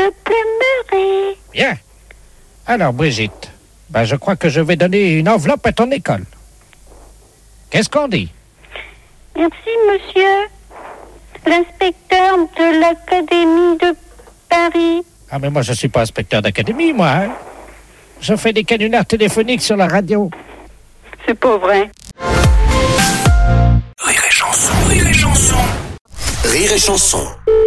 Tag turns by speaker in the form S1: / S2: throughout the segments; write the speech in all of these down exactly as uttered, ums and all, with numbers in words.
S1: ne pleurer.
S2: Bien. Alors, Brigitte, ben, je crois que je vais donner une enveloppe à ton école. Qu'est-ce qu'on dit?
S1: Merci, monsieur. L'inspecteur de l'Académie de Paris.
S2: Ah, mais moi, je suis pas inspecteur d'académie, moi. Hein? Je fais des canulars téléphoniques sur la radio.
S1: C'est pas vrai.
S3: Rire et chanson, rire et chanson. Rire et chanson.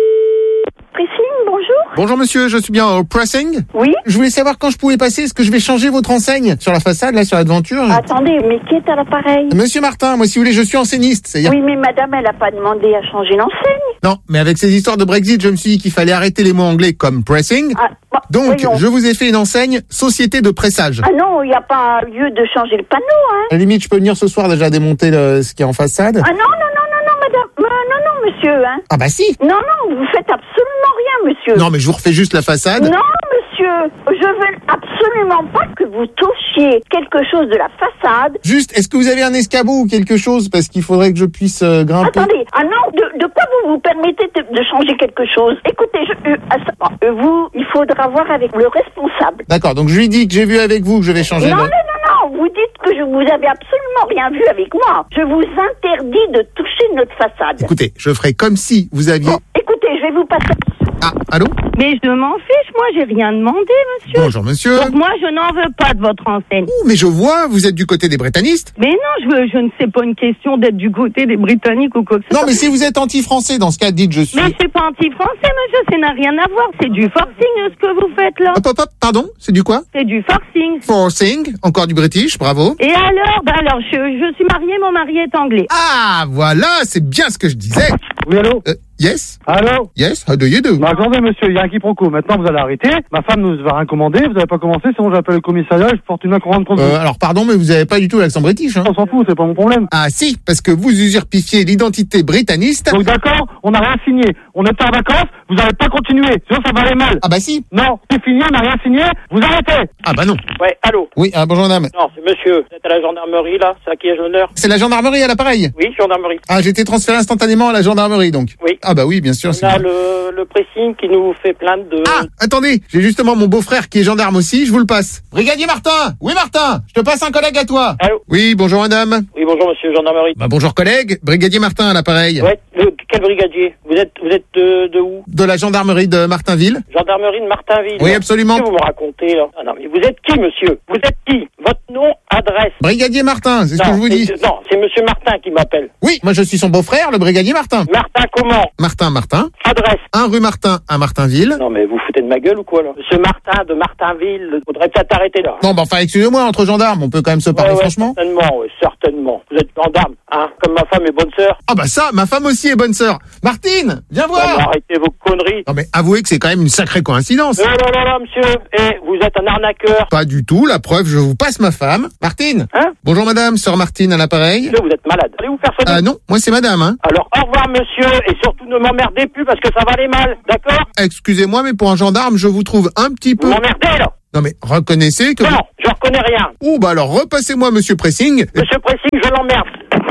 S4: Pressing, bonjour.
S5: Bonjour monsieur, je suis bien au Pressing.
S4: Oui.
S5: Je voulais savoir quand je pouvais passer, est-ce que je vais changer votre enseigne sur la façade, là, sur l'aventure.
S4: Attendez, mais qui est à l'appareil?
S5: Monsieur Martin, moi si vous voulez, je suis enseigniste. C'est-à-dire...
S4: Oui, mais madame, elle a pas demandé à changer l'enseigne.
S5: Non, mais avec ces histoires de Brexit, je me suis dit qu'il fallait arrêter les mots anglais comme pressing.
S4: Ah, bah,
S5: Donc,
S4: voyons.
S5: je vous ai fait une enseigne Société de pressage.
S4: Ah non, il n'y a pas lieu de changer le panneau, hein.
S5: À la limite, je peux venir ce soir déjà démonter le, ce qui est en façade.
S4: Ah non, non, non, non, non, madame. Euh, non, non, monsieur, hein.
S5: Ah bah si.
S4: Non, non, vous faites absolument rien, monsieur.
S5: Non, mais je vous refais juste la façade.
S4: Non, monsieur, je veux absolument pas que vous touchiez quelque chose de la façade.
S5: Juste, est-ce que vous avez un escabeau ou quelque chose? Parce qu'il faudrait que je puisse euh, grimper.
S4: Attendez, ah non, de, de quoi vous vous permettez de, de changer quelque chose? Écoutez, je, euh, ah, ça- euh, vous, il faudra voir avec le responsable.
S5: D'accord, donc je lui dis que j'ai vu avec vous que je vais changer
S4: Non,
S5: de...
S4: non, non, non, vous dites que je vous avez absolument rien vu avec moi. Je vous interdis de toucher notre façade.
S5: Écoutez, je ferai comme si vous aviez...
S4: Bon, écoutez, je vais vous passer...
S5: Ah, allô?
S6: Mais je m'en fiche, moi j'ai rien demandé, monsieur.
S5: Bonjour monsieur.
S6: Donc moi je n'en veux pas de votre enseigne.
S5: Oh, mais je vois, vous êtes du côté des britannistes.
S6: Mais non, je, veux, je ne sais pas une question d'être du côté des Britanniques ou quoi que ce
S5: Non,
S6: soit.
S5: mais si vous êtes anti-français, dans ce cas, dites je suis...
S6: Mais je suis pas anti-français, monsieur, ça n'a rien à voir. C'est du forcing ce que vous faites là.
S5: Hop, hop, hop, pardon, c'est du quoi?
S6: C'est du forcing.
S5: Forcing, encore du british, bravo.
S6: Et alors, bah alors, je, je suis mariée, mon mari est anglais.
S5: Ah, voilà, c'est bien ce que je disais.
S7: Oui, allô?
S5: Euh, yes?
S7: Allô?
S5: Yes, how do you do?
S7: Bah, attendez, monsieur, il y a un quiproquo. Maintenant, vous allez arrêter. Ma femme ne va rien commander. Vous n'avez pas commencé, sinon j'appelle le commissariat et je porte une accroissante contre vous.
S5: Euh, alors pardon, mais vous avez pas du tout l'accent british, hein?
S7: On s'en fout, c'est pas mon problème.
S5: Ah si, parce que vous usurpifiez l'identité britaniste.
S7: Donc, d'accord, on n'a rien signé. On était en vacances, vous n'allez pas continuer. Sinon, ça va aller mal.
S5: Ah bah si.
S7: Non, c'est fini, on n'a rien signé. Vous arrêtez.
S5: Ah bah non.
S8: Ouais, allô?
S5: Oui, ah, bonjour madame.
S8: Non, c'est monsieur. Vous êtes à la gendarmerie, là? C'est à qui ai-je l'honneur?
S5: C'est la gendarmerie à l'appareil.
S8: Oui, gendarmerie.
S5: Ah, j'ai été transféré instantanément à la gendarmerie, donc.
S8: Oui.
S5: Ah bah oui, bien sûr.
S8: On
S5: c'est
S8: a
S5: bien.
S8: le, le pressing qui nous fait plainte de...
S5: Ah, attendez, j'ai justement mon beau-frère qui est gendarme aussi, je vous le passe. Brigadier Martin. Oui Martin, je te passe un collègue à toi.
S8: Allô?
S5: Oui, bonjour madame.
S8: Oui, bonjour, monsieur, gendarmerie.
S5: Bah bonjour collègue, Brigadier Martin à l'appareil.
S8: Ouais, le- quel brigadier? Vous êtes, vous êtes de, de où?
S5: De la gendarmerie de Martinville.
S8: Gendarmerie de Martinville.
S5: Oui,
S8: là.
S5: absolument.
S8: Qu'est-ce que vous me racontez, là? Ah non, mais vous êtes qui, monsieur? Vous êtes qui? Votre nom, adresse?
S5: Brigadier Martin, c'est ce que
S8: Non,
S5: je vous dis.
S8: c'est- Non, c'est monsieur Martin qui m'appelle.
S5: Oui, moi je suis son beau-frère, le brigadier Martin.
S8: Martin comment?
S5: Martin Martin,
S8: Adresse?
S5: un rue Martin à Martinville.
S8: Non, mais vous foutez de ma gueule ou quoi, là? Monsieur Martin de Martinville, faudrait peut-être arrêter, là.
S5: Non, bah enfin, excusez-moi, entre gendarmes, on peut quand même se parler
S8: Ouais, ouais,
S5: franchement.
S8: Certainement, oui, certainement. Vous êtes gendarme, hein? Comme ma femme est bonne sœur.
S5: Ah bah ça, ma femme aussi est bonne sœur. Martine, viens
S8: Non, mais
S5: voir.
S8: arrêtez vos conneries.
S5: Non mais avouez que c'est quand même une sacrée coïncidence.
S8: Non, non, non, non, monsieur. Eh, vous êtes un arnaqueur.
S5: Pas du tout, la preuve, je vous passe ma femme. Martine.
S8: Hein?
S5: Bonjour madame, sœur Martine à l'appareil.
S8: Monsieur, vous êtes malade. Allez vous faire sonner.
S5: Ah non, moi c'est madame, hein.
S8: Alors, au revoir, monsieur, et surtout ne m'emmerdez plus parce que ça va aller mal, d'accord?
S5: Excusez-moi, mais pour un gendarme, je vous trouve un petit
S8: Vous
S5: peu...
S8: m'emmerdez, là?
S5: Non mais reconnaissez que...
S8: Non, je reconnais rien.
S5: Oh bah alors repassez-moi monsieur Pressing.
S8: Monsieur Pressing, je l'emmerde.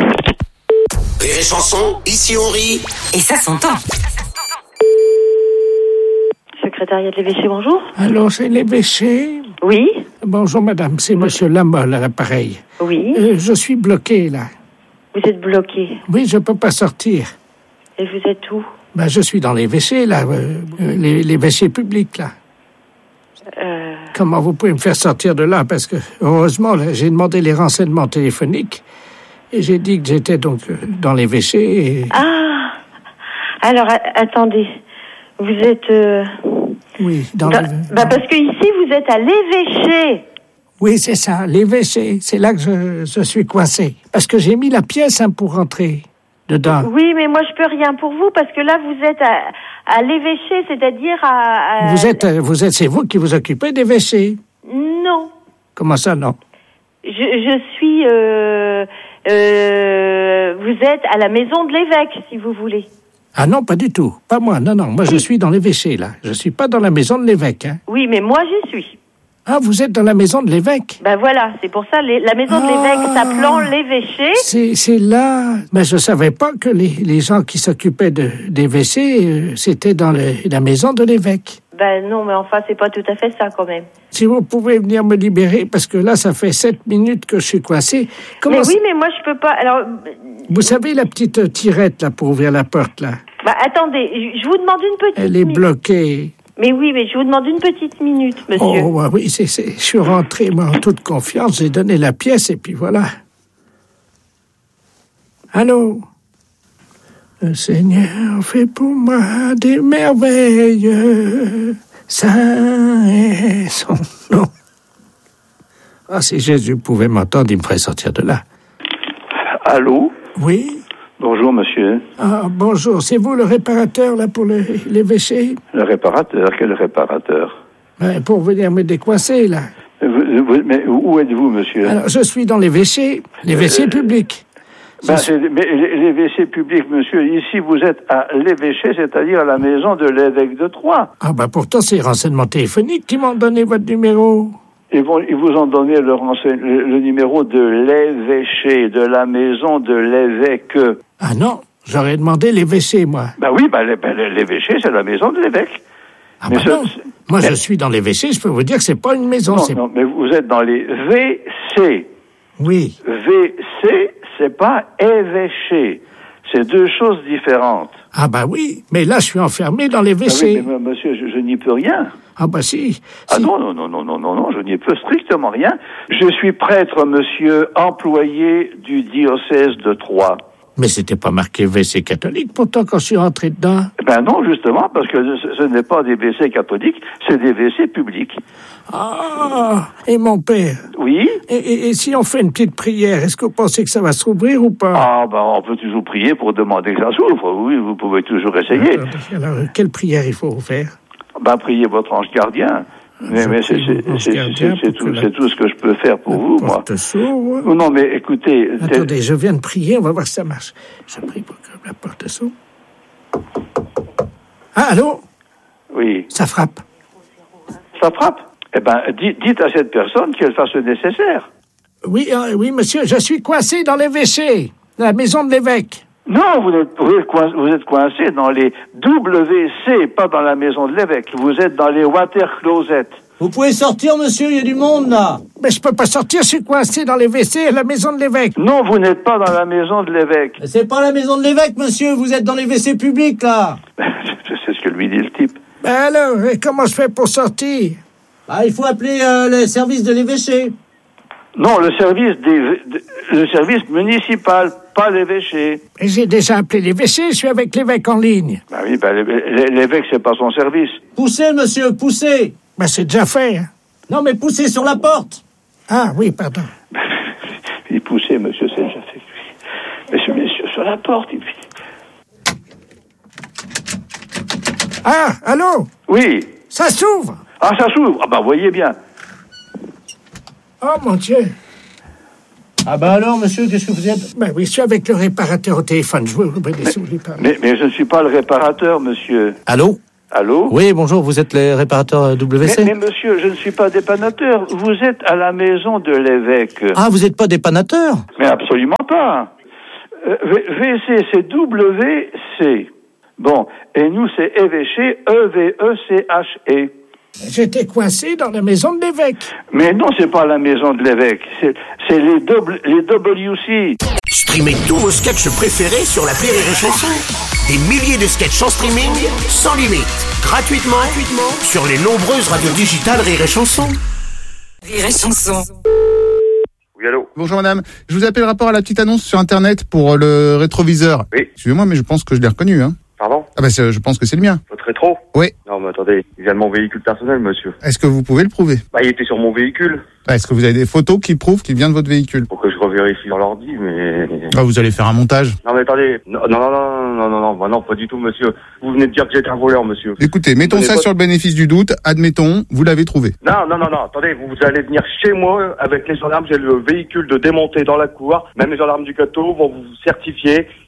S3: Rire et chanson, ici on rit.
S9: Et ça s'entend.
S4: Secrétariat de l'évêché, bonjour.
S2: Allô, c'est l'évêché?
S4: Oui,
S2: Bonjour madame, c'est monsieur Lamolle à l'appareil.
S4: oui.
S2: Euh, je suis bloqué là.
S4: Vous êtes bloqué.
S2: Oui, je peux pas sortir.
S4: Et vous êtes où?
S2: Ben, je suis dans les W C là, euh, euh, les, les W C publics là.
S4: Euh...
S2: Comment vous pouvez me faire sortir de là? Parce que, heureusement, là, j'ai demandé les renseignements téléphoniques et j'ai dit que j'étais donc euh, dans les W C et...
S4: Ah. Alors, a- attendez. Vous êtes... Euh...
S2: Oui, dans
S4: dans-
S2: les...
S4: Bah, parce que ici, vous êtes à l'évêché.
S2: Oui, c'est ça, les W C. C'est là que je, je suis coincé. Parce que j'ai mis la pièce hein, pour rentrer dedans.
S4: Oui, mais moi, je peux rien pour vous parce que là, vous êtes à, à l'évêché, c'est-à-dire à... à-
S2: Vous êtes, euh, vous êtes, c'est vous qui vous occupez des W C.
S4: Non.
S2: Comment ça, non?
S4: Je, je suis... Euh... Euh... Vous êtes à la maison de l'évêque, si vous voulez.
S2: Ah non, pas du tout. Pas moi, non, non. Moi, je suis dans les W C, là. Je suis pas dans la maison de l'évêque, hein.
S4: Oui, mais moi, j'y suis.
S2: Ah, vous êtes dans la maison de l'évêque?
S6: Ben voilà, c'est pour ça, les, la maison de
S2: Ah.
S6: l'évêque s'appelant l'évêché.
S2: C'est, c'est là. Mais je savais pas que les, les gens qui s'occupaient de, des W C, euh, c'était dans le, la maison de l'évêque.
S6: Ben non, mais enfin, c'est pas tout à fait ça quand même.
S2: Si vous pouvez venir me libérer, parce que là, ça fait sept minutes que je suis coincé. Comment
S6: Mais
S2: ça-
S6: oui, mais moi je peux pas. Alors,
S2: Vous savez la petite euh, tirette, là, pour ouvrir la porte, là?
S6: bah attendez, je je vous demande une petite
S2: Elle est
S6: minute.
S2: bloquée.
S6: Mais oui, mais je vous demande une petite minute, monsieur.
S2: Oh, bah oui, c'est, c'est, je suis rentré, moi, en toute confiance. J'ai donné la pièce, et puis voilà. Allô? Le Seigneur fait pour moi des merveilles. Saint est son nom. Ah, si Jésus pouvait m'entendre, il me ferait sortir de là.
S9: Allô?
S2: Oui?
S9: Bonjour, monsieur.
S2: Ah, bonjour. C'est vous le réparateur, là, pour le, les W C?
S9: Le réparateur? Quel réparateur?
S2: Ben, pour venir me décoincer, là.
S9: Vous- vous- mais où êtes-vous, monsieur?
S2: Alors, je suis dans les W C, les W C
S9: Euh,
S2: publics.
S9: Ben, c'est- mais les, les W C publics, monsieur, ici vous êtes à l'évêché, c'est-à-dire à la maison de l'évêque de Troyes.
S2: Ah, ben, pourtant, c'est les renseignements téléphoniques qui m'ont donné votre numéro.
S9: Ils, vont, ils vous ont donné le, renseign- le, le numéro de l'évêché, de la maison de l'évêque.
S2: Ah non, j'aurais demandé les W C, moi.
S9: Ben oui, ben, l'é- ben, l'évêché, c'est la maison de l'évêque.
S2: Ah,
S9: Mais
S2: ben
S9: ce-
S2: non.
S9: ce-
S2: Moi,
S9: mais-
S2: je suis dans les W C, je peux vous dire que c'est pas une maison.
S9: Non,
S2: c'est...
S9: non, mais vous êtes dans les V C.
S2: Oui.
S9: V C, c'est pas évêché. C'est deux choses différentes.
S2: Ah, ben oui, mais là, je suis enfermé dans les
S9: Ah
S2: W C.
S9: oui, mais monsieur, je, je n'y peux rien.
S2: Ah, ben si.
S9: Ah
S2: si.
S9: non, non, non, non, non, non, non, je n'y peux strictement rien. Je suis prêtre, monsieur, employé du diocèse de Troyes.
S2: Mais c'était pas marqué W C catholique, pourtant, quand je suis entré dedans.
S9: Ben non, justement, parce que ce, ce n'est pas des W C catholiques, c'est des W C publics.
S2: Ah, et mon père.
S9: Oui?
S2: Et, et- et si on fait une petite prière, est-ce que vous pensez que ça va s'ouvrir ou pas?
S9: Ah, ben on peut toujours prier pour demander que ça s'ouvre. Oui, vous pouvez toujours essayer.
S2: Alors, alors, quelle prière il faut faire?
S9: Ben, priez votre ange gardien. Mais,
S2: Je
S9: mais c'est,
S2: prie
S9: c'est,
S2: mon ange
S9: c'est,
S2: gardien
S9: c'est- c'est
S2: pour
S9: tout,
S2: que la
S9: c'est tout ce que je peux faire pour vous, moi.
S2: porte s'ouvre.
S9: Oh, non, mais écoutez... c'est-
S2: Attendez, je viens de prier, on va voir si ça marche. Je prie pour que la porte s'ouvre. Ah, allô?
S9: Oui.
S2: Ça frappe.
S9: Ça frappe? Eh ben, dites, dites à cette personne qu'elle fasse le nécessaire.
S2: Oui, euh, oui, monsieur, je suis coincé dans les W C, dans la maison de l'évêque.
S9: Non, vous êtes, vous êtes coincé, vous êtes coincé dans les W C, pas dans la maison de l'évêque. Vous êtes dans les water closets.
S10: Vous pouvez sortir, monsieur, il y a du monde, là.
S2: Mais je peux pas sortir, je suis coincé dans les W C à la maison de l'évêque.
S9: Non, vous n'êtes pas dans la maison de l'évêque.
S10: Mais c'est pas la maison de l'évêque, monsieur, vous êtes dans les W C publics, là.
S9: C'est ce que lui dit le type.
S2: Ben alors, et comment je fais pour sortir?
S10: Ah, il faut appeler euh, le service de l'évêché.
S9: Non, le service des, de- le service municipal, pas l'évêché.
S2: Et j'ai déjà appelé les W C, je suis avec l'évêque en ligne.
S9: Ben oui, ben, l'é- l'évêque, c'est pas son service.
S10: Poussez, monsieur, poussez.
S2: Ben c'est déjà fait. Hein.
S10: Non, mais poussez sur la porte.
S2: Ah oui, pardon.
S9: Il poussait, monsieur, c'est déjà fait. Monsieur, monsieur, sur la porte, il...
S2: Ah, allô?
S9: Oui.
S2: Ça s'ouvre.
S9: Ah, ça s'ouvre. Ah, ben, voyez bien.
S2: Oh mon Dieu.
S10: Ah bah alors, monsieur, qu'est-ce que vous êtes?
S2: Ben oui, je suis avec le réparateur au téléphone, je vous remercie si vous voulez parler.
S9: Mais, mais je ne suis pas le réparateur, monsieur.
S10: Allô?
S9: Allô?
S10: Oui, bonjour, vous êtes le réparateur W C?
S9: Mais, mais monsieur, je ne suis pas dépannateur. Vous êtes à la maison de l'évêque.
S10: Ah, vous n'êtes pas dépanateur?
S9: Mais absolument pas. Euh, V- VC, c'est W C. Bon, et nous, c'est évêché, E V E C H E.
S2: J'étais coincé dans la maison de l'évêque.
S9: Mais non, c'est pas la maison de l'évêque. C'est, c'est les, double, les W C.
S3: Streamez tous vos sketchs préférés sur l'appli Rire et Chanson. Des milliers de sketchs en streaming, sans limite, gratuitement, gratuitement sur les nombreuses radios digitales Rire et Chanson.
S11: Rire et Chanson.
S5: Oui, allô. Bonjour madame, je vous appelle rapport à la petite annonce sur internet pour le rétroviseur.
S12: Oui.
S5: Excusez-moi, mais je pense que je l'ai reconnu, hein.
S12: Pardon?
S5: Ah bah c'est- je pense que c'est le mien.
S12: Votre rétro?
S5: Oui.
S12: Non, mais attendez, il vient de mon véhicule personnel, monsieur.
S5: Est-ce que vous pouvez le prouver?
S12: Bah, il était sur mon véhicule.
S5: Ah, est-ce que vous avez des photos qui prouvent qu'il vient de votre véhicule?
S12: Faut que je revérifie dans l'ordi, mais...
S5: Ah, vous allez faire un montage.
S12: Non, mais attendez. Non, non, non, non, non, non, non, bah non, pas du tout, monsieur. Vous venez de dire que j'étais un voleur, monsieur.
S5: Écoutez, mettons
S12: Vous
S5: ça
S12: donnez
S5: sur le bénéfice du doute, admettons, vous l'avez trouvé.
S12: Non, non, non, non, attendez, vous, vous allez venir chez moi avec les gendarmes, j'ai le véhicule de démonter dans la cour, même les gendarmes du gâteau vont vous certifier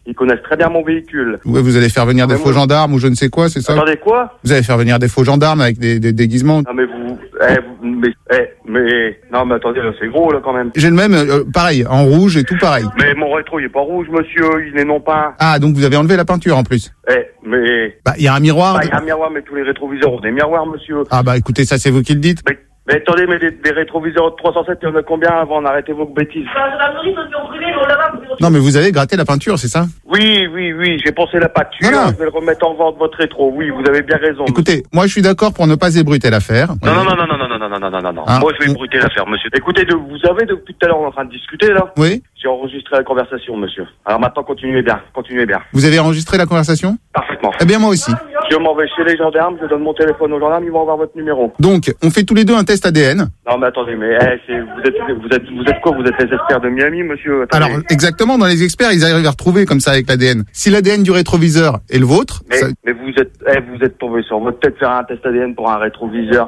S12: Ils connaissent très bien mon véhicule.
S5: Ouais, vous allez faire venir des
S12: Mais
S5: faux
S12: moi-
S5: gendarmes ou je ne sais quoi, c'est ça?
S12: Attendez, quoi?
S5: Vous allez faire venir des faux gendarmes avec des, des déguisements.
S12: Ah, mais vous, eh, vous, mais, eh, mais, non, mais attendez, là, c'est gros, là, quand même.
S5: J'ai le même, euh, pareil, en rouge et tout pareil.
S12: Mais mon rétro, il est pas rouge, monsieur, il est non peint.
S5: Ah, donc vous avez enlevé la peinture en plus.
S12: Eh, mais...
S5: Bah, il y a un miroir.
S12: Bah, il y a un miroir, mais tous les rétroviseurs ont des miroirs, monsieur.
S5: Ah bah écoutez, ça c'est vous qui le dites.
S12: Mais, mais attendez, mais des, des rétroviseurs de trois cent sept, il y en a combien avant d'arrêter vos bêtises?
S5: Non mais vous avez gratté la peinture, c'est ça?
S12: Oui, oui, oui, j'ai pensé la pâture,
S5: Voilà.
S12: je vais le remettre en vente, votre rétro. Oui, vous avez bien raison.
S5: Écoutez, moi je suis d'accord pour ne pas ébruiter l'affaire.
S12: Non, non, non, non, non, non, non, non, non, non, non, non.
S5: Ah.
S12: Moi, je vais ébruiter l'affaire, monsieur. Écoutez, de, vous savez, depuis tout à l'heure, on est en train de discuter, là.
S5: Oui.
S12: J'ai enregistré la conversation, monsieur. Alors maintenant, continuez bien, continuez bien.
S5: Vous avez enregistré la conversation?
S12: Parfaitement.
S5: Eh bien moi aussi.
S12: Je m'en vais chez les gendarmes, je donne mon téléphone aux gendarmes, ils vont avoir votre numéro.
S5: Donc, on fait tous les deux un test A D N.
S12: Non, mais attendez, mais eh, c'est, vous êtes, vous êtes, vous êtes quoi? Vous êtes les experts de Miami, monsieur? Attendez.
S5: Alors, exactement, dans les experts, ils arrivent à retrouver comme ça avec l'A D N. Si l'A D N du rétroviseur est le vôtre,
S12: Mais,
S5: ça-
S12: mais vous êtes, eh, vous êtes tombé sur votre tête faire un test A D N pour un rétroviseur.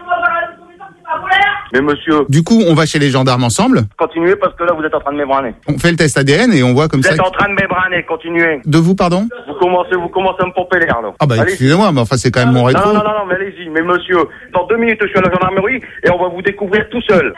S12: Mais monsieur,
S5: du coup, on va chez les gendarmes ensemble,
S12: continuez parce que là, vous êtes en train de m'ébranler.
S5: on fait le test A D N et on voit comme
S12: Vous
S5: ça...
S12: êtes en train de m'ébranler, continuez.
S5: De vous, pardon?
S12: Vous commencez, vous commencez à me pomper l'air, là.
S5: Ah bah
S12: Allez-y.
S5: excusez-moi, mais enfin c'est quand même mon
S12: Non,
S5: rétro.
S12: non, non, non, non, mais allez-y. Mais monsieur, dans deux minutes, je suis à la gendarmerie et on va vous découvrir tout seul.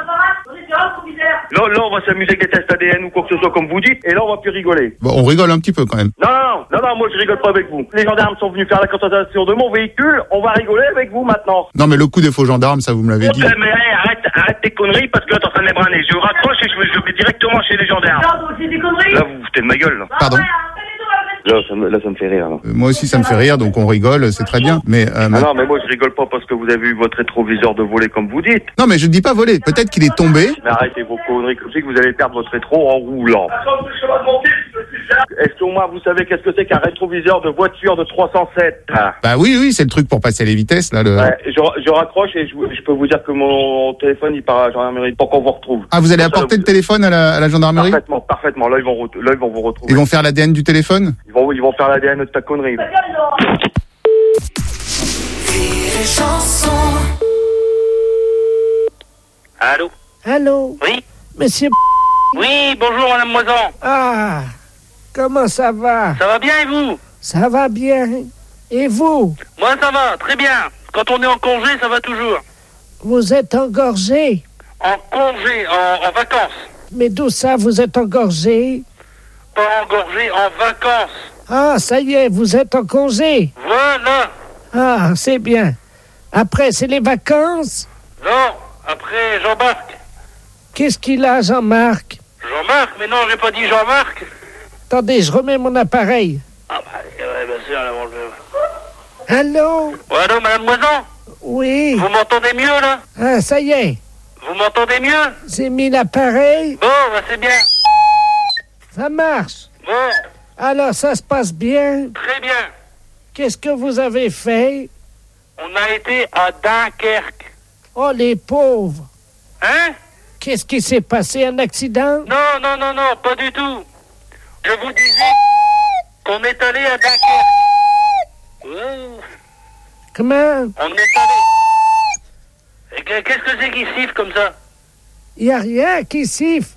S12: Là, là, on va s'amuser avec des tests A D N ou quoi que ce soit, comme vous dites, et là, on va plus rigoler.
S5: Bon, on rigole un petit peu quand même.
S12: Non, non, non, non, moi, je rigole pas avec vous. Les gendarmes sont venus faire la constatation de mon véhicule, on va rigoler avec vous maintenant.
S5: Non mais le coup des faux gendarmes, ça vous me l'avez dit.
S12: Mais hey, arrête, arrête tes conneries parce que là, t'es en train de m'ébranler. Je raccroche et je, je vais directement chez les gendarmes. Là, vous vous foutez de ma gueule, là.
S5: Pardon?
S12: Là, ça me, là, ça me fait rire, là.
S5: Euh, Moi aussi ça me fait rire, donc on rigole, c'est très bien. Mais euh,
S12: Ah
S5: ma-
S12: non, mais moi, je rigole pas parce que vous avez eu votre rétroviseur de voler comme vous dites.
S5: non mais je dis pas voler. Peut-être qu'il est tombé.
S12: Mais arrêtez vos conneries comme ça que vous allez perdre votre rétro en roulant. Est-ce qu'au moins vous savez qu'est-ce que c'est qu'un rétroviseur de voiture de trois cent sept? Ah.
S5: Bah oui, oui, c'est le truc pour passer les vitesses là. Le...
S12: Ouais, je, je raccroche et je, je peux vous dire que mon téléphone il part à la gendarmerie pour qu'on vous retrouve.
S5: Ah, vous allez
S12: Comme ça,
S5: apporter
S12: là,
S5: le téléphone à la, à la gendarmerie?
S12: Parfaitement, parfaitement. Là ils vont, re- là, ils vont vous retrouver.
S5: Ils vont faire l'A D N du téléphone?
S12: Ils vont, ils vont faire l'A D N de ta connerie.
S8: Allô?
S2: Allô?
S8: Oui?
S2: Monsieur...
S8: Oui, bonjour madame Moisan.
S2: Ah, comment ça va?
S8: Ça va bien et vous?
S2: Ça va bien. Et vous?
S8: Moi ça va, très bien. Quand on est en congé, ça va toujours.
S2: Vous êtes engorgé?
S8: En congé, en, en vacances.
S2: Mais d'où ça, vous êtes engorgé?
S8: Pas engorgé, en vacances.
S2: Ah, ça y est, vous êtes en congé.
S8: Voilà.
S2: Ah, c'est bien. Après, c'est les vacances?
S8: Non, après Jean-Marc.
S2: Qu'est-ce qu'il a, Jean-Marc?
S8: Jean-Marc, mais non, j'ai pas dit Jean-Marc.
S2: Attendez, je remets mon appareil.
S8: Ah bah, ouais, bien sûr, là, bon, je...
S2: Allô?
S8: Ouais, allô, madame Moisan?
S2: Oui.
S8: Vous m'entendez mieux, là?
S2: Ah, ça y est.
S8: Vous m'entendez mieux?
S2: J'ai mis l'appareil.
S8: Bon, bah c'est bien.
S2: Ça marche.
S8: Bon,
S2: Alors, ça se passe bien.
S8: très bien.
S2: Qu'est-ce que vous avez fait?
S8: On a été à Dunkerque.
S2: Oh, les pauvres.
S8: Hein?
S2: Qu'est-ce qui s'est passé? Un accident?
S8: Non, non, non, non, pas du tout. Je vous disais qu'on est allé à Dunkerque. Oh,
S2: Comment?
S8: on est allé. Et que- Qu'est-ce que c'est qui siffle comme ça?
S2: Il n'y a rien qui siffle.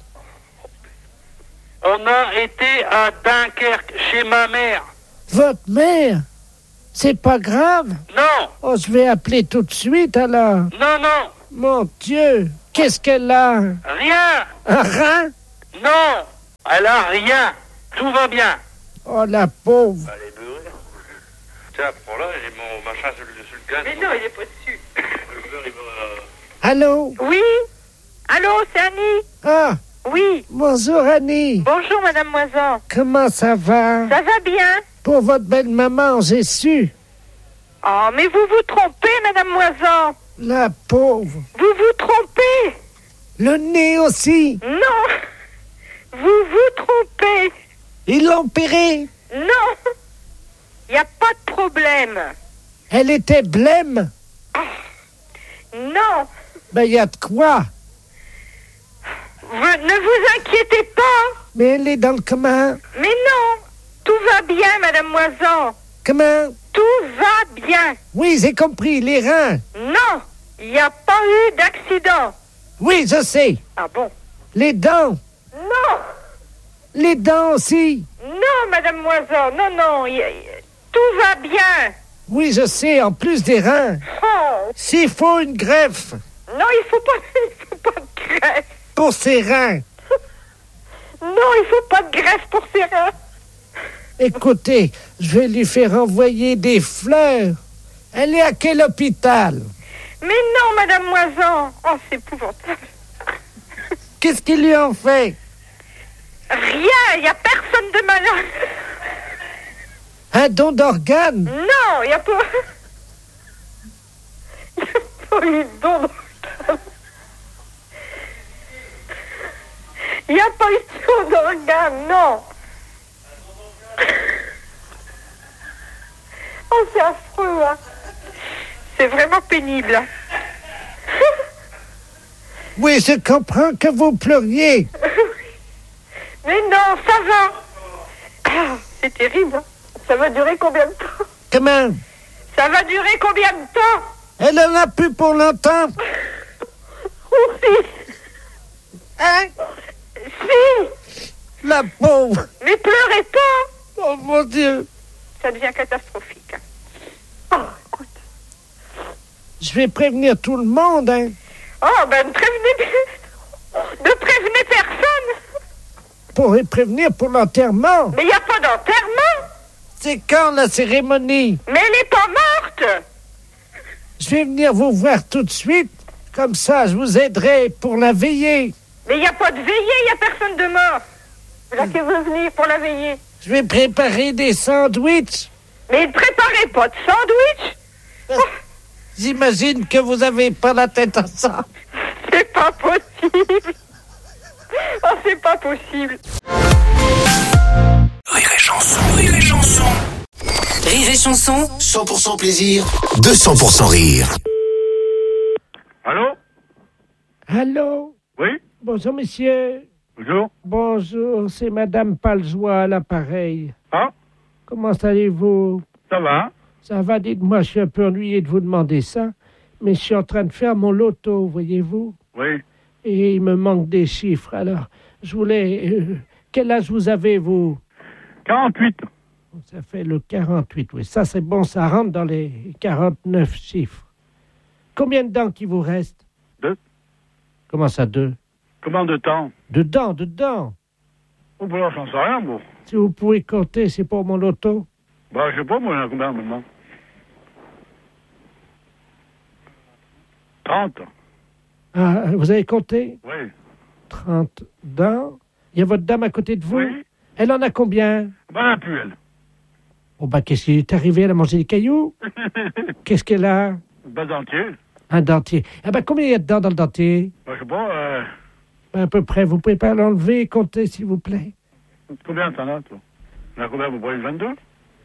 S8: On a été à Dunkerque, chez ma mère.
S2: Votre mère? C'est pas grave?
S8: Non,
S2: Oh, je vais appeler tout de suite, alors.
S8: non, non,
S2: Mon Dieu, qu'est-ce qu'elle a?
S8: rien.
S2: Un rein?
S8: Non, elle a rien. Tout va bien.
S2: Oh, la pauvre.
S8: Elle est beurrée. Tiens, prends-là, j'ai mon machin sur le, sur le gaz. Mais non, il est pas dessus. Le beurre, il va...
S2: Allô?
S1: Oui? Allô, c'est Annie?
S2: Ah,
S1: Oui.
S2: bonjour Annie.
S1: Bonjour, Madame Moisan.
S2: Comment ça va?
S1: Ça va bien?
S2: Pour votre belle maman, j'ai su.
S1: Oh, mais vous vous trompez, Madame Moisan.
S2: La pauvre.
S1: Vous vous trompez.
S2: Le nez aussi.
S1: Non. Vous vous trompez.
S2: Ils l'ont opérée.
S1: Non. Il n'y a pas de problème.
S2: Elle était blême.
S1: Non.
S2: Ben, il y a de quoi.
S1: Vous, ne vous inquiétez pas.
S2: Mais elle est dans le comment?
S1: Mais non. Tout va bien, Madame Moisan.
S2: Comment?
S1: Tout va bien.
S2: Oui, j'ai compris, les reins.
S1: Non. Il n'y a pas eu d'accident.
S2: Oui, je sais.
S1: Ah bon?
S2: Les dents.
S1: Non.
S2: Les dents aussi.
S1: Non. non, Madame Moisan, non, non, y, y, tout va bien.
S2: Oui, je sais, en plus des reins.
S1: Oh.
S2: S'il faut une greffe.
S1: Non, il faut pas, il faut pas de greffe.
S2: Pour ses reins.
S1: Non, il faut pas de greffe pour ses reins.
S2: Écoutez, je vais lui faire envoyer des fleurs. Elle est à quel hôpital?
S1: Mais non, Madame Moisan. Oh, c'est épouvantable.
S2: Qu'est-ce qu'ils lui ont fait?
S1: Rien, il n'y a personne de malade.
S2: Un don d'organes?
S1: Non, il n'y a pas... Il n'y a pas eu de don d'organes. Il n'y a pas eu de don d'organes, non. Oh, c'est affreux, hein. C'est vraiment pénible. Hein.
S2: Oui, je comprends que vous pleuriez.
S1: Mais non, ça va. Ah, c'est terrible. Hein. Ça va durer combien de temps?
S2: Comment?
S1: Ça va durer combien de temps?
S2: Elle en a plus pour longtemps.
S1: Oui.
S2: Hein?
S1: Si.
S2: La pauvre.
S1: Mais pleurez pas.
S2: Oh mon Dieu.
S1: Ça devient catastrophique. Oh, écoute.
S2: Je vais prévenir tout le monde, hein.
S1: Oh, ben ne prévenez, ne prévenez personne.
S2: Pour les prévenir pour l'enterrement.
S1: Mais il n'y a pas d'enterrement.
S2: C'est quand la cérémonie?
S1: Mais elle n'est pas morte.
S2: Je vais venir vous voir tout de suite. Comme ça, je vous aiderai pour la veillée.
S1: Mais il n'y a pas de veillée, il n'y a personne de mort. Là qui veut venir pour la veillée.
S2: Je vais préparer des sandwichs.
S1: Mais ne préparez pas de sandwich.
S2: Oh. J'imagine que vous n'avez pas la tête à ça.
S1: C'est pas possible. Oh, c'est pas possible.
S3: Rire et chanson, rire et chanson.
S11: Rire et chanson.
S3: cent pour cent plaisir, deux cents pour cent rire.
S8: Allô?
S7: Allô?
S8: Oui?
S7: Bonjour, monsieur.
S8: Bonjour.
S7: Bonjour, c'est Madame Paljoie à l'appareil.
S8: Ah?
S7: Comment allez-vous?
S8: Ça va?
S7: Ça va, dites-moi, je suis un peu ennuyé de vous demander ça, mais je suis en train de faire mon loto, voyez-vous?
S8: Oui.
S7: Et il me manque des chiffres, alors je voulais... Euh, quel âge vous avez, vous?
S8: quarante-huit.
S7: Ça fait le quarante-huit, oui. Ça, c'est bon, ça rentre dans les quarante-neuf chiffres. Combien de dents qui vous reste?
S8: Deux.
S7: Comment ça, deux?
S8: Combien de temps?
S7: De dents, de dents.
S8: Oh, ben là, j'en sais rien, bon.
S7: Si vous pouvez compter, c'est pour mon loto.
S8: Bah, je sais pas, moi, il y en a combien maintenant? trente.
S7: Ah, vous avez compté?
S8: Oui.
S7: trente dents. Il y a votre dame à côté de vous?
S8: Oui.
S7: Elle en a combien?
S8: Ben, elle n'a plus, elle.
S7: Oh, bah, qu'est-ce qui est arrivé? Elle a mangé des cailloux? Qu'est-ce qu'elle a?
S8: Ben, dentier.
S7: Un dentier. Ah, bah, combien il y a de dents dans le dentier?
S8: Ben, je sais pas, euh...
S7: À peu près. Vous pouvez pas l'enlever et compter, s'il vous plaît?
S8: Combien t'en as, toi? Il y en a combien, vous prenez vingt-deux?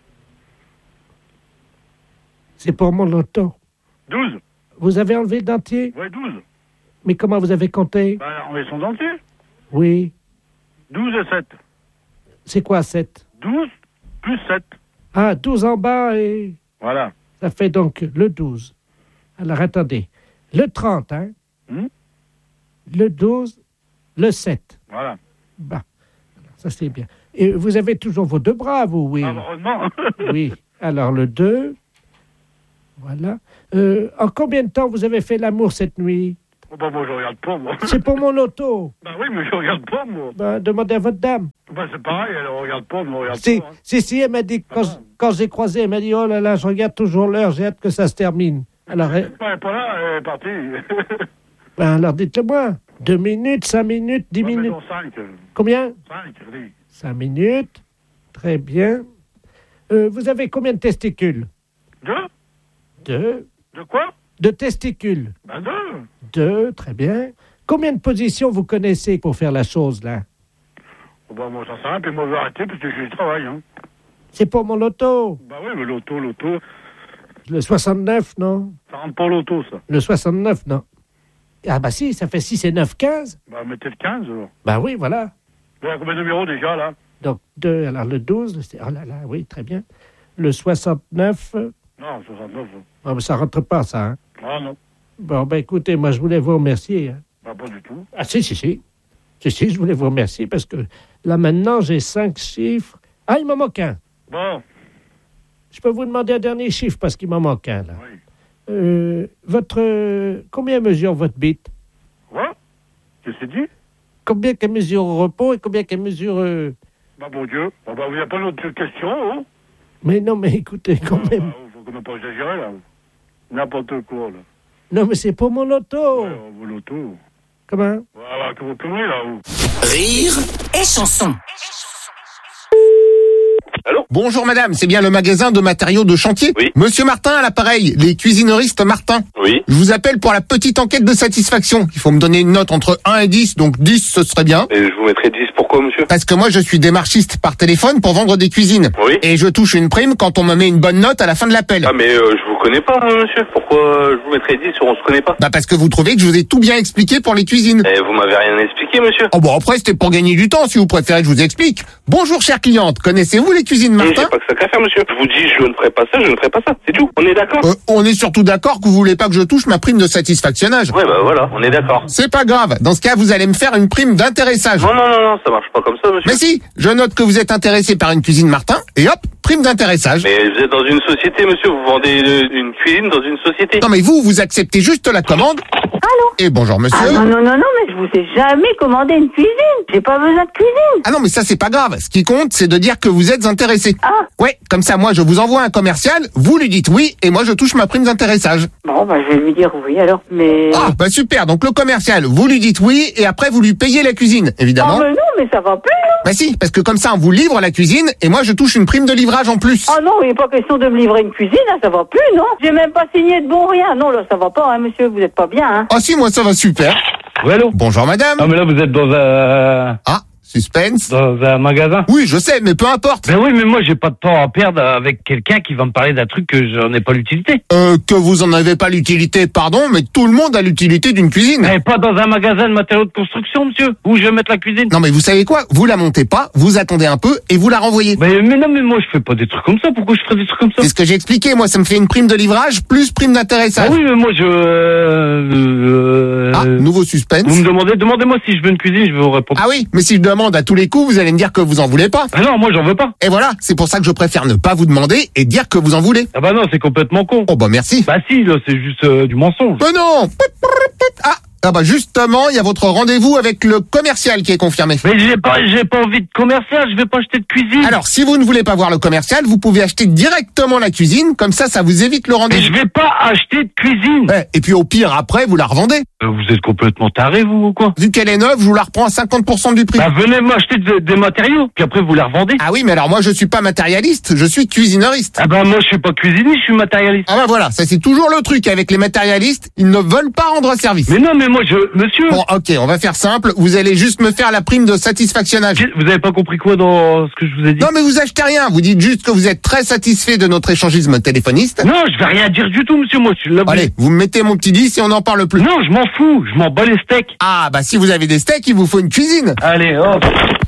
S7: C'est pour mon loto.
S8: douze.
S7: Vous avez enlevé le dentier?
S8: Oui, douze.
S7: Mais comment vous avez compté?
S8: Ben, on met son dentier.
S7: Oui.
S8: douze et sept.
S7: C'est quoi, sept?
S8: douze plus sept.
S7: Ah, douze en bas et...
S8: Voilà.
S7: Ça fait donc le douze. Alors, attendez. Le trente, hein?
S8: Hmm?
S7: Le douze, le sept.
S8: Voilà.
S7: Bah, alors, ça c'est bien. Et vous avez toujours vos deux bras, vous, oui?
S8: Ah, heureusement.
S7: Oui. Alors, le deux. Voilà. Euh, en combien de temps vous avez fait l'amour cette nuit?
S8: Oh, ben, moi, je regarde pas, moi.
S7: C'est pour mon loto.
S8: Ben oui, mais je regarde pas, moi.
S7: Ben, demandez à votre dame.
S8: Ben, c'est pareil, elle regarde pas, elle me regarde
S7: Si,
S8: pas. Hein.
S7: si, si, elle m'a dit, quand, je- quand j'ai croisé, elle m'a dit, oh là là, je regarde toujours l'heure, j'ai hâte que ça se termine. Alors, elle-
S8: Ben, elle est pas là, elle est partie.
S7: ben, alors dites-le-moi. Deux minutes, cinq minutes, dix
S8: Ouais,
S7: minutes.
S8: mettons cinq. euh,
S7: Combien?
S8: cinq, allez.
S7: Cinq minutes. Très bien. Euh, vous avez combien de testicules?
S8: Deux?
S7: Deux.
S8: De quoi?
S7: De testicules?
S8: Ben, deux.
S7: Deux, très bien. Combien de positions vous connaissez pour faire la chose, là?
S8: Oh, ben, moi, j'en sais rien, puis moi, je vais arrêter, parce que j'ai du travail, hein.
S7: C'est pour mon loto.
S8: Ben oui, mais l'auto, l'auto,
S7: Le soixante-neuf, non?
S8: ça rentre pas l'auto, ça.
S7: Le soixante-neuf, non. Ah bah si, ça fait six et neuf, quinze.
S8: Ben, mettez le quinze, alors.
S7: Bah oui, voilà.
S8: Il y a combien de numéros, déjà, là?
S7: Donc deux, alors le douze, c'est... Oh là là, oui, très bien. Le soixante-neuf, euh,
S8: Non, soixante-neuf.
S7: oh, mais ça rentre pas, ça, hein?
S8: Ah, non.
S7: Bon, ben écoutez, moi, je voulais vous remercier. Hein.
S8: Ben, pas du tout.
S7: Ah si, si, si. Si, si, je voulais vous remercier parce que là, maintenant, j'ai cinq chiffres Ah, il m'en manque un.
S8: Bon.
S7: Je peux vous demander un dernier chiffre parce qu'il m'en manque un, là.
S8: Oui.
S7: Euh, votre... euh, combien mesure votre bite?
S8: Quoi? Qu'est-ce que c'est dit?
S7: Combien qu'elle mesure au repos et combien qu'elle mesure... euh,
S8: Bah, bon Dieu. Bah, bah, il n'y a pas d'autre question, hein?
S7: Mais non, mais écoutez, quand
S8: Ah,
S7: même.
S8: bah, faut qu'on n'a pas exagéré, là. N'importe quoi, là.
S7: Non, mais c'est pour mon loto.
S8: Ouais, on veut l'auto.
S7: Comment?
S8: Voilà, que vos conneries, là, vous.
S3: Rire
S11: et chanson.
S5: Allô? Bonjour madame, c'est bien le magasin de matériaux de chantier?
S13: Oui.
S5: Monsieur Martin à l'appareil, les cuisineristes Martin.
S13: Oui.
S5: Je vous appelle pour la petite enquête de satisfaction. Il faut me donner une note entre un et dix, donc dix ce serait bien.
S13: Et je vous mettrai dix, pourquoi, monsieur?
S5: Parce que moi je suis démarchiste par téléphone pour vendre des cuisines.
S13: Oui.
S5: Et je touche une prime quand on me met une bonne note à la fin de l'appel.
S13: Ah, mais euh, je vous connais pas, hein, monsieur. Pourquoi euh, je vous mettrai dix si on se connaît pas?
S5: Bah parce que vous trouvez que je vous ai tout bien expliqué pour les cuisines.
S13: Et vous m'avez rien expliqué, monsieur.
S5: Oh bon, après c'était pour gagner du temps, si vous préférez que je vous explique. Bonjour chère cliente, connaissez-vous les cuisines
S13: Et
S5: Martin?
S13: j'ai pas que ça qu'à faire, monsieur. Je vous dis, je ne ferai pas ça, je ne ferai pas ça. C'est tout. On est d'accord?
S5: Euh, on est surtout d'accord que vous voulez pas que je touche ma prime de satisfactionnage.
S13: Ouais, bah voilà, on est d'accord.
S5: C'est pas grave. Dans ce cas, vous allez me faire une prime d'intéressage.
S13: Non, non, non, non, ça marche pas comme ça, monsieur.
S5: Mais si, je note que vous êtes intéressé par une cuisine Martin, et hop, prime d'intéressage.
S13: Mais vous êtes dans une société, monsieur. Vous vendez une, une cuisine dans une société.
S5: Non mais vous, vous acceptez juste la commande.
S4: Allô?
S5: Et bonjour monsieur.
S4: Ah non, non, non, non, mais je vous ai jamais commandé une cuisine. J'ai pas besoin de cuisine.
S5: Ah non mais ça c'est pas grave. Ce qui compte, c'est de dire que vous êtes intéressé.
S4: Ah.
S5: Ouais, comme ça moi je vous envoie un commercial, vous lui dites oui, et moi je touche ma prime d'intéressage.
S4: Bon, bah je vais lui dire oui alors, mais...
S5: Ah bah super, donc le commercial, vous lui dites oui, et après vous lui payez la cuisine, évidemment.
S4: Oh, mais non, mais ça va plus, non?
S5: Bah si, parce que comme ça on vous livre la cuisine, et moi je touche une prime de livrage en plus.
S4: Oh non, il n'est pas question de me livrer une cuisine, hein, ça va plus, non? J'ai même pas signé de bon rien. Non, là, ça va pas, hein, monsieur, vous êtes pas bien, hein?
S5: Ah si, moi ça va super.
S14: Oui, allô?
S5: Bonjour madame.
S14: Ah, mais là, vous êtes dans un...
S5: Ah, suspense.
S14: Dans un magasin?
S5: Oui, je sais, mais peu importe.
S14: Ben oui, mais moi, j'ai pas de temps à perdre avec quelqu'un qui va me parler d'un truc que j'en ai pas l'utilité.
S5: Euh, que vous en avez pas l'utilité, pardon, mais tout le monde a l'utilité d'une cuisine.
S14: Mais pas dans un magasin de matériaux de construction, monsieur, où je vais mettre la cuisine.
S5: Non mais vous savez quoi? Vous la montez pas, vous attendez un peu et vous la renvoyez.
S14: Mais, mais non, mais moi, je fais pas des trucs comme ça. Pourquoi je ferais des trucs comme ça?
S5: C'est ce que j'ai expliqué, moi, ça me fait une prime de livrage plus prime d'intéressage.
S14: Ah oui, mais moi, je... Euh, euh,
S5: ah, nouveau suspense.
S14: Vous me demandez, demandez-moi si je veux une cuisine, je vais vous répondre.
S5: Ah oui, mais si je demande à tous les coups, vous allez me dire que vous en voulez pas.
S14: Ah non, moi, j'en veux pas.
S5: Et voilà, c'est pour ça que je préfère ne pas vous demander et dire que vous en voulez.
S14: Ah bah non, c'est complètement con.
S5: Oh bah merci.
S14: Bah si, là, c'est juste euh, du mensonge.
S5: Bah non. Ah Ah bah justement, il y a votre rendez-vous avec le commercial qui est confirmé.
S14: Mais j'ai pas, j'ai pas envie de commercial, je vais pas acheter de cuisine.
S5: Alors, si vous ne voulez pas voir le commercial, vous pouvez acheter directement la cuisine, comme ça, ça vous évite le rendez-vous.
S14: Mais je vais pas acheter de cuisine.
S5: Ouais, et puis au pire, après, vous la revendez.
S14: Euh, vous êtes complètement taré, vous, ou quoi?
S5: Vu qu'elle est neuve, je vous la reprends à cinquante pour cent du prix.
S14: Bah venez m'acheter de- des matériaux, puis après vous la revendez.
S5: Ah oui, mais alors moi je suis pas matérialiste, je suis cuisineuriste.
S14: Ah bah moi je suis pas cuisinier, je suis matérialiste.
S5: Ah bah voilà, ça c'est toujours le truc avec les matérialistes, ils ne veulent pas rendre service.
S14: Mais non, mais moi je... Monsieur...
S5: Bon, ok, on va faire simple, vous allez juste me faire la prime de satisfactionnage.
S14: Vous avez pas compris quoi dans ce que je vous ai dit?
S5: Non mais vous achetez rien, vous dites juste que vous êtes très satisfait de notre échangisme téléphoniste.
S14: Non, je vais rien dire du tout, monsieur, moi je suis là.
S5: Allez, vous me mettez mon petit dix et on n'en parle plus.
S14: Non, je m'en fous, je m'en bats les steaks.
S5: Ah bah si vous avez des steaks, il vous faut une cuisine.
S14: Allez, hop.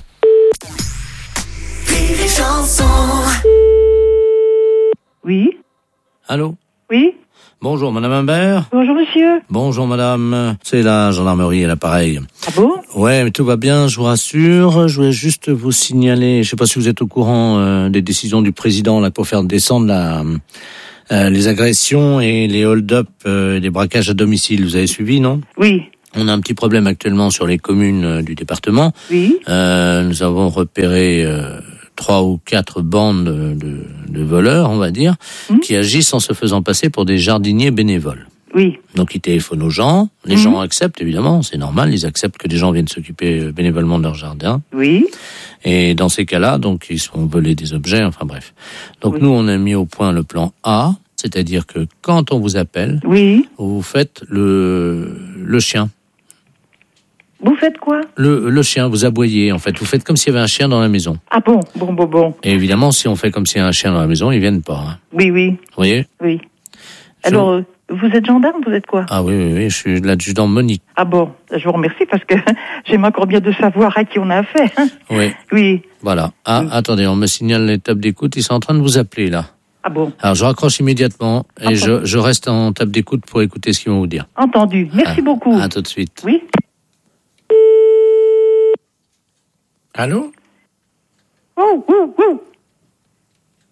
S15: Oui.
S16: Allô?
S15: Oui.
S16: Bonjour, madame Imbert.
S15: Bonjour, monsieur.
S16: Bonjour, madame. C'est la gendarmerie à l'appareil.
S15: Ah bon?
S16: Ouais, mais tout va bien, je vous rassure. Je voulais juste vous signaler, je sais pas si vous êtes au courant euh, des décisions du président là pour faire descendre la, euh, les agressions et les hold-up, euh, les braquages à domicile. Vous avez suivi, non?
S15: Oui.
S16: On a un petit problème actuellement sur les communes euh, du département.
S15: Oui.
S16: Euh, nous avons repéré euh, trois ou quatre bandes de, de, de voleurs, on va dire, mmh. qui agissent en se faisant passer pour des jardiniers bénévoles.
S15: Oui.
S16: Donc ils téléphonent aux gens, les mmh. gens acceptent évidemment, c'est normal, ils acceptent que des gens viennent s'occuper bénévolement de leur jardin.
S15: Oui.
S16: Et dans ces cas-là, donc ils se font voler des objets, enfin bref. Donc
S15: oui.
S16: nous on a mis au point le plan A, c'est-à-dire que quand on vous appelle,
S15: oui.
S16: vous faites le le chien.
S15: Vous faites quoi?
S16: Le, le chien, vous aboyez, en fait. Vous faites comme s'il y avait un chien dans la maison.
S15: Ah bon, bon, bon, bon.
S16: Et évidemment, si on fait comme s'il y a un chien dans la maison, ils viennent pas. Hein.
S15: Oui, oui.
S16: Vous voyez?
S15: Oui. Alors, euh, vous êtes gendarme, vous êtes quoi?
S16: Ah oui, oui, oui, je suis l'adjudant Monique.
S15: Ah bon, je vous remercie parce que j'aime encore bien de savoir à qui on a affaire. Hein.
S16: Oui.
S15: Oui.
S16: Voilà. Ah, oui. Attendez, on me signale les tables d'écoute, ils sont en train de vous appeler, là.
S15: Ah bon?
S16: Alors, je raccroche immédiatement et je, je reste en table d'écoute pour écouter ce qu'ils vont vous dire.
S15: Entendu. Merci
S16: ah,
S15: beaucoup.
S16: À tout de suite.
S15: Oui.
S2: Allô?
S15: Oh, oh, oh.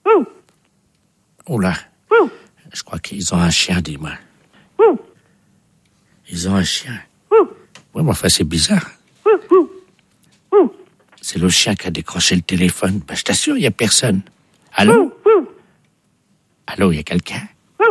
S2: Oh là. Je crois qu'ils ont un chien, dis-moi. Ils ont un chien. Oui, mais enfin, c'est bizarre. C'est le chien qui a décroché le téléphone. Ben, je t'assure, il n'y a personne. Allô? Allô, il y a quelqu'un?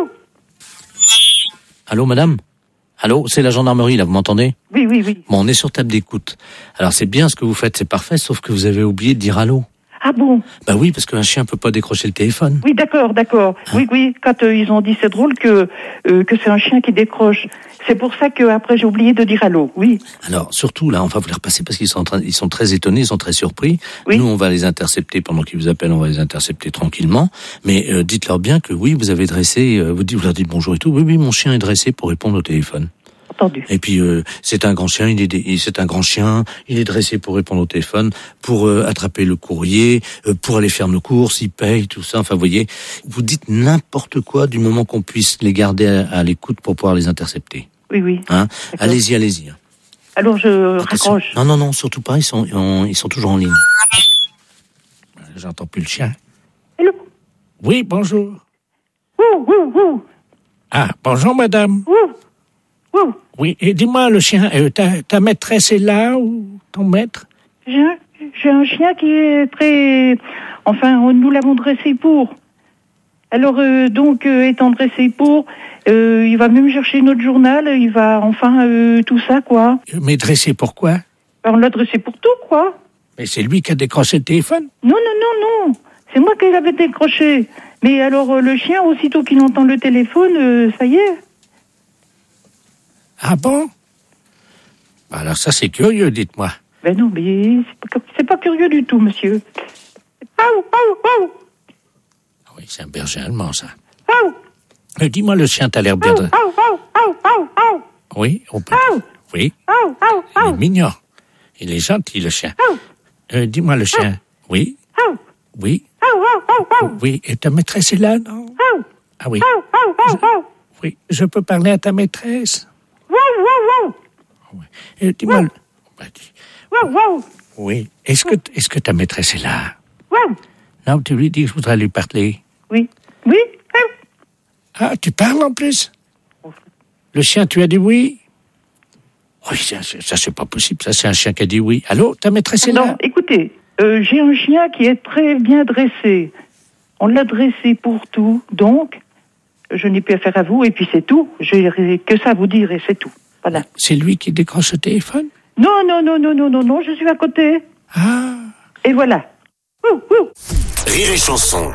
S16: Allô, madame? Allô, c'est la gendarmerie, là, vous m'entendez?
S15: Oui, oui, oui.
S16: Bon, on est sur table d'écoute. Alors, c'est bien ce que vous faites, c'est parfait, sauf que vous avez oublié de dire allô.
S15: Ah bon?
S16: Bah oui, parce qu'un chien peut pas décrocher le téléphone.
S15: Oui, d'accord, d'accord.
S16: Hein?
S15: Oui, oui, quand euh, ils ont dit, c'est drôle que euh, que c'est un chien qui décroche. C'est pour ça que après j'ai oublié de dire allô, oui.
S16: Alors, surtout, là, on va vous les repasser parce qu'ils sont en train, ils sont très étonnés, ils sont très surpris.
S15: Oui.
S16: Nous, on va les intercepter pendant qu'ils vous appellent, on va les intercepter tranquillement. Mais euh, dites-leur bien que oui, vous avez dressé, euh, vous, dites, vous leur dites bonjour et tout. Oui, oui, mon chien est dressé pour répondre au téléphone.
S15: Entendu.
S16: Et puis euh, c'est un grand chien, il est dé- c'est un grand chien, il est dressé pour répondre au téléphone, pour euh, attraper le courrier, euh, pour aller faire nos courses, il paye tout ça. Enfin, vous voyez, vous dites n'importe quoi du moment qu'on puisse les garder à, à l'écoute pour pouvoir les intercepter.
S15: Oui, oui.
S16: Hein? Allez-y, allez-y.
S15: Alors je
S16: Attention.
S15: raccroche.
S16: Non, non, non, surtout pas. Ils sont, on- ils sont toujours en ligne.
S2: J'entends plus le chien.
S15: Allô?
S2: Oui, bonjour.
S15: Ouh, ouh, ouh.
S2: Ah, bonjour, madame.
S15: Ouh, ouh.
S2: Oui, et dis-moi, le chien, euh, ta, ta maîtresse est là ou ton maître?
S15: J'ai un, j'ai un chien qui est très... Enfin, on- nous l'avons dressé pour. Alors, euh, donc, euh, étant dressé pour, euh, il va même chercher notre journal, il va, enfin, euh, tout ça, quoi.
S2: Mais dressé pourquoi?
S15: Ben, on l'a dressé pour tout, quoi.
S2: Mais c'est lui qui a décroché le téléphone?
S15: Non, non, non, non. C'est moi qui l'avais décroché. Mais alors, euh, le chien, aussitôt qu'il entend le téléphone, euh, ça y est.
S2: Ah bon? Alors ça, c'est curieux, dites-moi.
S15: Ben non, mais c'est pas, c'est pas curieux du tout, monsieur. Aou, aou, aou,
S2: Oui, c'est un berger allemand, ça.
S15: aou,
S2: Euh, dis-moi, le chien, t'as l'air bien...
S15: aou,
S2: de-
S15: aou, aou, aou, aou, aou,
S2: Oui, on peut...
S15: aou,
S2: Oui,
S15: aou, aou,
S2: il est
S15: aou,
S2: mignon. Il est gentil, le chien.
S15: aou,
S2: Euh, dis-moi, le chien. Oui,
S15: aou,
S2: oui,
S15: aou, aou, aou,
S2: oui. Et ta maîtresse est là, non?
S15: aou,
S2: Ah oui.
S15: aou, aou, aou, aou.
S2: Oui, je peux parler à ta maîtresse?
S15: Wow, wow, wow.
S2: Euh, dis-moi... le- Bah, dis-
S15: Wow, wow,
S2: Oui. Est-ce que, est-ce que ta maîtresse est là?
S15: wow.
S2: Non, tu lui dis que je voudrais lui parler.
S15: Oui, oui, aou.
S2: Ah, tu parles en plus? Le chien, tu as dit oui? Oui, ça, ça, ça, c'est pas possible. Ça, c'est un chien qui a dit oui. Allô, ta maîtresse est
S15: Non,
S2: là?
S15: écoutez, euh, j'ai un chien qui est très bien dressé. On l'a dressé pour tout, donc je n'ai plus affaire à vous, et puis c'est tout. J'ai que ça à vous dire, et c'est tout. Voilà.
S2: C'est lui qui décroche le téléphone?
S15: Non, non, non, non, non, non, non, je suis à côté.
S2: Ah.
S15: Et voilà. Ouh, ouh.
S3: Rire et chanson.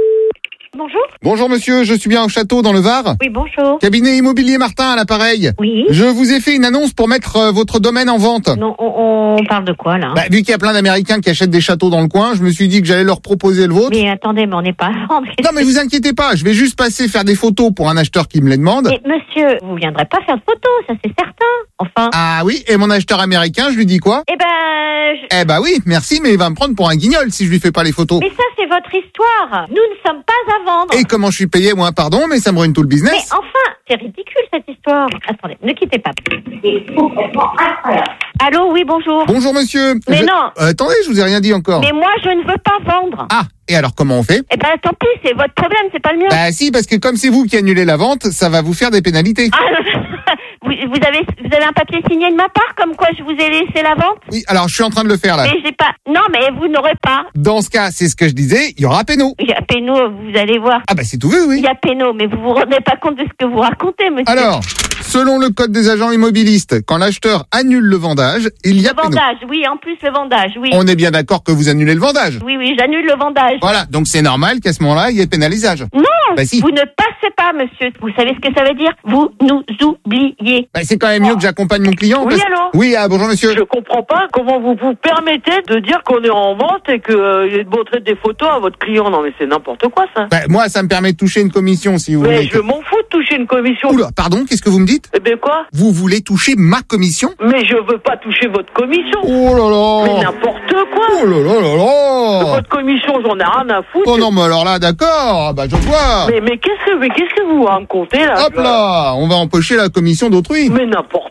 S1: Bonjour.
S5: Bonjour monsieur, je suis bien au château dans le Var.
S1: Oui, bonjour.
S5: Cabinet immobilier Martin à l'appareil.
S1: Oui.
S5: Je vous ai fait une annonce pour mettre euh, votre domaine en vente.
S1: Non, on, on parle de quoi, là?
S5: Bah, vu qu'il y a plein d'Américains qui achètent des châteaux dans le coin, je me suis dit que j'allais leur proposer le vôtre.
S1: Mais attendez, mais on n'est pas à vendre.
S5: Non mais vous inquiétez pas, je vais juste passer faire des photos pour un acheteur qui me les demande.
S1: Mais monsieur, vous viendrez pas faire de photos, ça c'est certain. Enfin.
S5: Ah oui, et mon acheteur américain, je lui dis quoi?
S1: Eh ben, je...
S5: Eh bah oui, merci, mais il va me prendre pour un guignol si je lui fais pas les photos.
S1: Mais ça c'est votre histoire. Nous ne sommes pas à vendre.
S5: Et comment je suis payé, moi, pardon, mais ça me ruine tout le business.
S1: Mais enfin, c'est ridicule cette histoire. Attendez, ne quittez pas. C'est complètement incroyable. Allô, oui, bonjour.
S5: Bonjour monsieur.
S1: Mais
S5: Je-
S1: non.
S5: Euh, attendez, je vous ai rien dit encore.
S1: Mais moi, je ne veux pas vendre.
S5: Ah, et alors comment on fait?
S1: Eh ben, tant pis, c'est votre problème, c'est pas le mien.
S5: Bah si, parce que comme c'est vous qui annulez la vente, ça va vous faire des pénalités.
S1: Ah, vous, vous avez, vous avez un papier signé de ma part, comme quoi je vous ai laissé la vente?
S5: Oui, alors je suis en train de le faire là.
S1: Mais j'ai pas. Non, mais vous n'aurez pas.
S5: Dans ce cas, c'est ce que je disais, il y aura péno.
S1: Il y a péno, vous allez voir.
S5: Ah bah c'est tout vu, oui.
S1: Il y a péno, mais vous vous rendez pas compte de ce que vous racontez, monsieur.
S5: Alors, selon le code des agents immobilistes, quand l'acheteur annule le vendage, il y a
S1: Le
S5: péno.
S1: vendage, oui, en plus le vendage, oui.
S5: On est bien d'accord que vous annulez le vendage.
S1: Oui, oui, j'annule le vendage.
S5: Voilà, donc c'est normal qu'à ce moment-là, il y ait pénalisage.
S1: Non,
S5: Bah si.
S1: vous ne passez pas, monsieur. Vous savez ce que ça veut dire? Vous nous oubliez.
S5: Bah, c'est quand même mieux que j'accompagne mon client.
S1: Oui,
S5: parce-
S1: allô?
S5: Oui, ah, bonjour monsieur.
S17: Je comprends pas comment vous vous permettez de dire qu'on est en vente et que euh, de montrer des photos à votre client. Non mais c'est n'importe quoi ça.
S5: Bah, moi, ça me permet de toucher une commission, si vous
S17: Mais
S5: voulez.
S17: je m'en fous de toucher une commission.
S5: Oula, pardon, qu'est-ce que vous me dites?
S17: Eh ben quoi?
S5: Vous voulez toucher ma commission?
S17: Mais je veux pas toucher votre commission.
S5: Oh là là.
S17: Mais n'importe quoi.
S5: Oh là là là là.
S17: Votre commission, j'en ai rien à foutre.
S5: Oh non, mais alors là, d'accord, ah bah je vois.
S17: Mais, mais qu'est-ce que mais qu'est-ce que vous racontez là?
S5: Hop là, on va empocher la commission d'autrui.
S17: Mais n'importe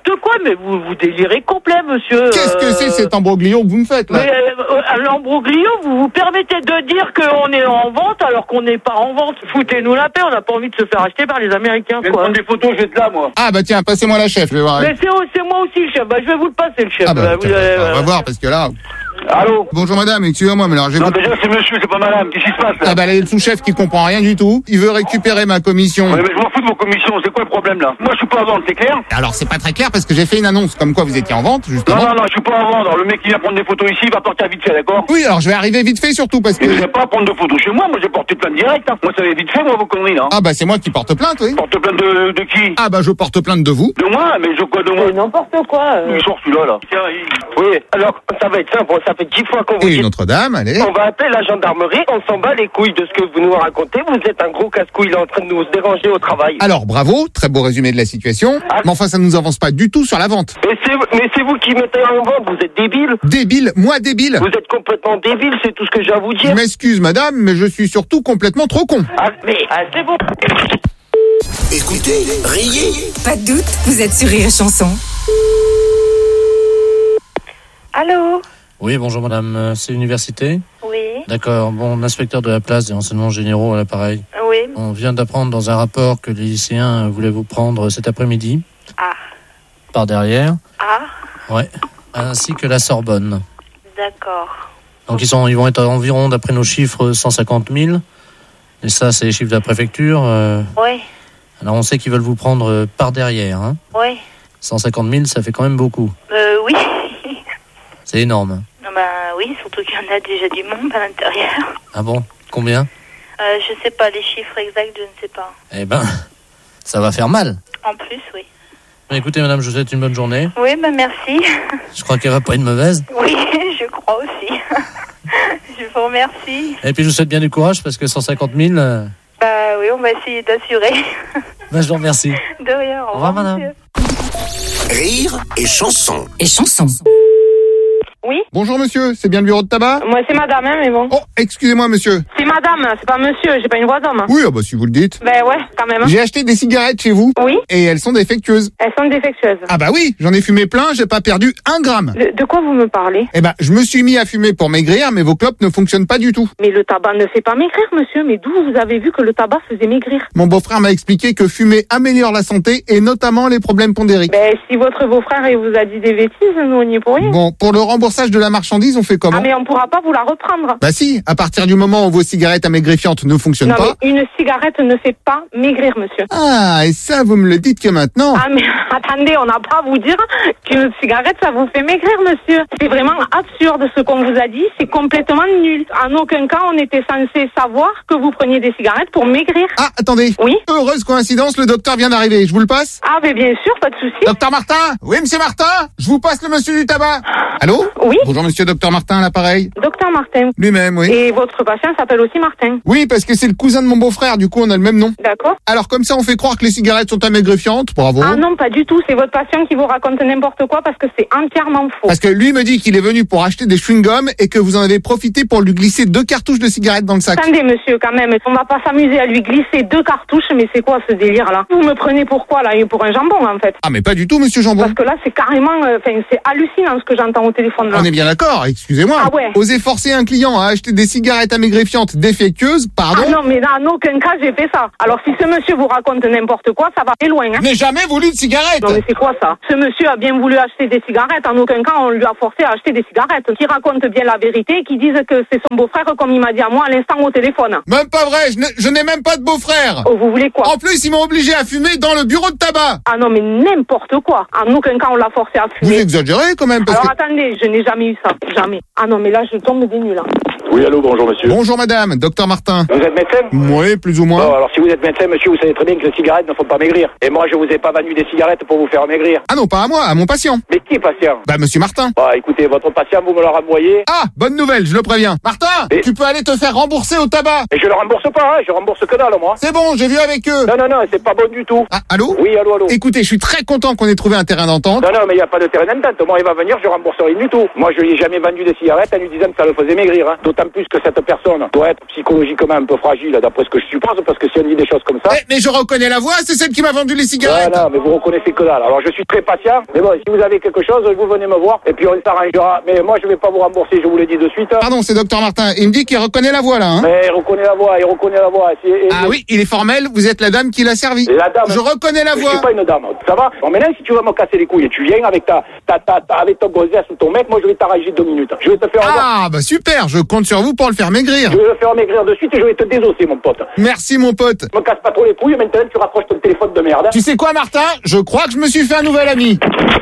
S17: n'importe quoi, mais vous, vous délirez complet, monsieur.
S5: Qu'est-ce que c'est cet embroglio que vous me faites, là?
S17: Mais euh, l'embroglio, vous vous permettez de dire qu'on est en vente alors qu'on n'est pas en vente. Foutez-nous la paix, on n'a pas envie de se faire acheter par les Américains,
S12: Je vais
S17: quoi.
S12: prendre des photos, je vais être là, moi.
S5: Ah bah tiens, passez-moi la chef, je vais voir.
S17: Mais c'est, c'est moi aussi le chef, bah, je vais vous le passer le chef.
S5: Ah bah,
S17: Bah,
S5: tiens,
S17: vous, euh,
S5: on va voir, parce que là...
S12: Allô?
S5: Bonjour madame, excusez-moi, mais alors j'ai...
S12: Non, déjà, c'est monsieur, c'est pas madame. Qu'est-ce qui se passe, là?
S5: Ah bah là, il y a le sous-chef qui comprend rien du tout. Il veut récupérer ma commission.
S12: Ouais, mais je m'en fous de vos commissions, c'est quoi le problème, là? Moi, je suis pas à vendre, c'est clair?
S5: Alors c'est pas très clair parce que j'ai fait une annonce comme quoi vous étiez en vente, justement.
S12: Non, non, non, je suis pas à vendre. Le mec qui vient prendre des photos ici, il va partir vite fait, d'accord?
S5: Oui, alors je vais arriver vite fait surtout parce que...
S12: Mais je vais pas prendre de photos chez moi, moi j'ai porté plainte direct, hein. Moi, ça va vite fait, moi, vos conneries, là.
S5: Ah bah c'est moi qui porte plainte, oui.
S12: Porte plainte de, de qui?
S5: Ah bah je porte plainte de vous.
S12: De moi? Mais je quoi de moi?
S17: n'importe quoi. Euh...
S12: Il sort celui-là, là. Tiens, il...
S18: Oui, alors ça va être simple, ça fait dix fois qu'on vous
S5: Et
S18: dit.
S5: Notre-Dame, allez.
S18: On va appeler la gendarmerie, on s'en bat les couilles de ce que vous nous racontez, vous êtes un gros casse-couille, il est en train de nous déranger au travail.
S5: Alors bravo, très beau résumé de la situation.
S18: Ah.
S5: Mais enfin ça ne nous avance pas du tout sur la vente.
S18: Mais c'est, mais c'est vous qui mettez en vente, vous êtes débile.
S5: Débile, moi débile.
S18: Vous êtes complètement débile, c'est tout ce que j'ai à vous
S5: Je
S18: dire.
S5: m'excuse madame, mais je suis surtout complètement trop con.
S18: Ah, mais ah, c'est bon.
S3: Écoutez, riez.
S11: Pas de doute, vous êtes sur Rire et Chanson.
S1: Allô?
S16: Oui, bonjour madame, Euh, c'est l'université?
S1: Oui.
S16: D'accord, bon, l'inspecteur de la place des renseignements généraux à l'appareil.
S1: Oui.
S16: On vient d'apprendre dans un rapport que les lycéens voulaient vous prendre cet après-midi.
S1: Ah.
S16: Par derrière.
S1: Ah.
S16: Ouais. Ainsi que la Sorbonne.
S1: D'accord.
S16: Donc ils, sont, ils vont être environ, d'après nos chiffres, cent cinquante mille. Et ça, c'est les chiffres de la préfecture. Euh...
S1: Oui.
S16: Alors on sait qu'ils veulent vous prendre euh, par derrière. Hein.
S1: Oui.
S16: cent cinquante mille, ça fait quand même beaucoup.
S1: Euh, oui.
S16: C'est énorme.
S1: Non, bah oui, surtout qu'il y en a déjà du monde à l'intérieur.
S16: Ah bon? Combien?
S1: Euh, je sais pas les chiffres exacts, je ne sais pas.
S16: Eh ben, ça va faire mal.
S1: En plus, oui.
S16: Écoutez madame, je vous souhaite une bonne journée.
S1: Oui, bah merci.
S16: Je crois qu'elle va pas être mauvaise.
S1: Oui, je crois aussi. Je vous remercie.
S16: Et puis je vous souhaite bien du courage parce que cent cinquante mille... Euh...
S1: Bah oui, on va essayer d'assurer.
S16: Ben, je vous remercie.
S1: De rien, au revoir,
S16: au revoir madame.
S1: Monsieur.
S3: Rire et chanson.
S11: Et chanson.
S1: Oui.
S5: Bonjour monsieur, c'est bien le bureau de tabac?
S1: Moi c'est madame, hein, mais bon.
S5: Oh, excusez-moi monsieur.
S1: C'est madame, c'est pas monsieur, j'ai pas une voix d'homme.
S5: Oui, ah bah si vous le dites.
S1: Ben ouais, quand même.
S5: J'ai acheté des cigarettes chez vous.
S1: Oui.
S5: Et elles sont défectueuses.
S1: Elles sont défectueuses.
S5: Ah bah oui, j'en ai fumé plein, j'ai pas perdu un gramme.
S1: De, de quoi vous me parlez?
S5: Eh ben, je me suis mis à fumer pour maigrir, mais vos clopes ne fonctionnent pas du tout.
S1: Mais le tabac ne fait pas maigrir, monsieur. Mais d'où vous avez vu que le tabac faisait maigrir?
S5: Mon beau-frère m'a expliqué que fumer améliore la santé et notamment les problèmes pondériques.
S1: Ben, si votre beau-frère il vous a dit des bêtises, nous on n'y est pour rien.
S5: Bon, pour le remboursage de la marchandise, on fait comment?
S1: Ah mais on pourra pas vous la reprendre.
S5: Bah si, à partir du moment où vos cigarettes amaigrifiantes ne fonctionnent
S1: non,
S5: pas...
S1: mais une cigarette ne fait pas maigrir, monsieur.
S5: Ah, et ça, vous me le dites que maintenant.
S1: Ah mais attendez, on n'a pas à vous dire qu'une cigarette, ça vous fait maigrir, monsieur. C'est vraiment absurde ce qu'on vous a dit, c'est complètement nul. En aucun cas, on était censé savoir que vous preniez des cigarettes pour maigrir.
S5: Ah, attendez.
S1: Oui.
S5: Heureuse coïncidence, le docteur vient d'arriver. Je vous le passe?
S1: Ah, mais bien sûr, pas de souci.
S5: Docteur Martin? Oui, monsieur Martin? Je vous passe le monsieur du tabac. Allô?
S1: Oui.
S5: Bonjour, monsieur docteur Martin, à l'appareil.
S1: Docteur Martin.
S5: Lui-même, oui.
S1: Et votre patient s'appelle aussi Martin.
S5: Oui, parce que c'est le cousin de mon beau-frère, du coup, on a le même nom.
S1: D'accord.
S5: Alors, comme ça, on fait croire que les cigarettes sont amaigrifiantes. Bravo.
S1: Ah non, pas du tout. C'est votre patient qui vous raconte n'importe quoi parce que c'est entièrement faux.
S5: Parce que lui me dit qu'il est venu pour acheter des chewing-gums et que vous en avez profité pour lui glisser deux cartouches de cigarettes dans le sac.
S1: Attendez, monsieur, quand même. On va pas s'amuser à lui glisser deux cartouches, mais c'est quoi ce délire-là? Vous me prenez pour quoi, là? Pour un jambon, en fait.
S5: Ah, mais pas du tout, monsieur Jambon.
S1: Parce que là, c'est carrément, enfin, euh, c'est hallucinant ce que j'entends au téléphone, là.
S5: On est bien d'accord, excusez-moi.
S1: Ah ouais.
S5: Oser forcer un client à acheter des cigarettes amaigrifiantes défectueuses, pardon?
S1: Ah non, mais en aucun cas, j'ai fait ça. Alors, si ce monsieur vous raconte n'importe quoi, ça va aller loin, hein.
S5: Je n'ai jamais voulu de cigarettes.
S1: Non, mais c'est quoi ça? Ce monsieur a bien voulu acheter des cigarettes. En aucun cas, on lui a forcé à acheter des cigarettes. Qui raconte bien la vérité, qui disent que c'est son beau-frère, comme il m'a dit à moi à l'instant au téléphone.
S5: Même pas vrai, je n'ai, je n'ai même pas de beau-frère.
S1: Oh, vous voulez quoi?
S5: En plus, ils m'ont obligé à fumer dans le bureau de tabac.
S1: Ah non, mais n'importe quoi. En aucun cas, on l'a forcé à fumer.
S5: Vous exagérez quand même, parce
S1: Alors
S5: que...
S1: attendez, je n'ai jamais eu ça. Jamais. Ah non, mais là, je tombe des nuls, là.
S12: Oui, allô, bonjour monsieur.
S5: Bonjour madame, docteur Martin.
S12: Vous êtes médecin?
S5: Oui, plus ou moins.
S12: Bon, alors si vous êtes médecin, monsieur, vous savez très bien que les cigarettes ne font pas maigrir. Et moi, je vous ai pas vendu des cigarettes pour vous faire maigrir.
S5: Ah non, pas à moi, à mon patient.
S12: Mais qui est patient?
S5: Bah, monsieur Martin.
S12: Bah, écoutez, votre patient, vous me le renvoyez.
S5: Ah, bonne nouvelle, je le préviens. Martin,
S12: Et...
S5: tu peux aller te faire rembourser au tabac.
S12: Mais je le rembourse pas, hein, je rembourse que dalle, moi.
S5: C'est bon, j'ai vu avec eux.
S12: Non, non, non, c'est pas bon du tout.
S5: Ah, allô?
S12: Oui, allô, allô.
S5: Écoutez, je suis très content qu'on ait trouvé un terrain d'entente.
S12: Non, non, mais il n'y a pas de terrain d'entente. Moi, il va venir, je rembourse rien du tout. Moi, je lui ai jamais vendu des cigarettes en lui disant que ça le faisait maigrir, hein. D'autant
S19: d'autant plus que cette personne doit être psychologiquement un peu fragile, d'après ce que je suppose, parce que si on dit des choses comme ça...
S5: Mais, mais je reconnais la voix, c'est celle qui m'a vendu les cigarettes.
S19: Ouais, non, mais vous reconnaissez que dalle. Alors je suis très patient, mais bon, si vous avez quelque chose, vous venez me voir, et puis on s'arrangera. Mais moi, je vais pas vous rembourser, je vous l'ai dit de suite.
S5: Pardon, c'est docteur Martin. Il me dit qu'il reconnaît la voix, là, hein.
S19: Mais il reconnaît la voix, il reconnaît la voix. Et, et,
S5: ah oui, il est formel, vous êtes la dame qui l'a servi.
S19: La dame.
S5: Je reconnais la voix.
S19: Je suis pas une dame, ça va? Bon, maintenant, si tu veux me casser les couilles, tu viens avec ta, ta, ta, ta avec ton gossesse ou ton mec, moi, je vais t'arranger deux minutes. Je vais te faire...
S5: Ah, bah super, je compte sur vous pour le faire maigrir.
S19: Je vais le faire maigrir de suite et je vais te désosser, mon pote.
S5: Merci, mon pote.
S19: Me casse pas trop les couilles, maintenant, tu raccroches ton téléphone de merde.
S5: Tu sais quoi, Martin? Je crois que je me suis fait un nouvel ami.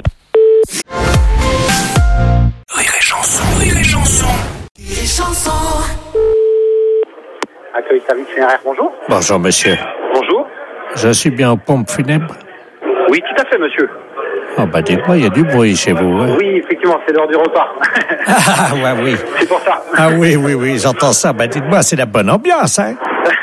S3: Rire et chanson, rire et chanson. Rire et chanson.
S13: Accueil service funéraire, bonjour.
S16: Bonjour, monsieur.
S13: Bonjour.
S16: Je suis bien aux pompes funèbres?
S13: Oui, tout à fait, monsieur.
S16: Oh, bah, dites-moi, il y a du bruit chez vous, hein?
S13: Oui, effectivement, c'est l'heure du repas.
S16: Ah, ouais, oui.
S13: C'est pour ça.
S16: Ah, oui, oui, oui, j'entends ça. Bah, dites-moi, c'est la bonne ambiance, hein?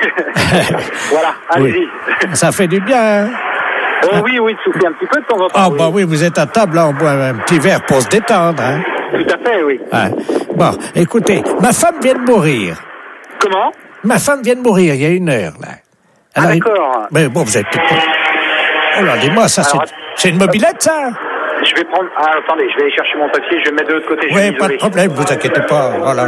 S13: Voilà, allez-y.
S16: Oui. Ça fait du bien, hein?
S13: Oh, oui, oui, de souffler un petit peu de temps en temps.
S16: Ah,
S13: oui.
S16: bah oui, vous êtes à table, là, on boit un petit verre pour se détendre, hein?
S13: Tout à fait, oui.
S16: Ah. Bon, écoutez, ma femme vient de mourir.
S13: Comment?
S16: Ma femme vient de mourir il y a une heure, là.
S13: Alors, ah, d'accord.
S16: Mais bon, vous êtes peut-être pas... Oh là, dis-moi, ça, c'est... c'est une mobilette, ça?
S13: Je vais prendre... Ah, attendez, je vais aller chercher mon papier, je vais me mettre de l'autre côté.
S16: Oui, pas de problème, vous inquiétez pas, voilà.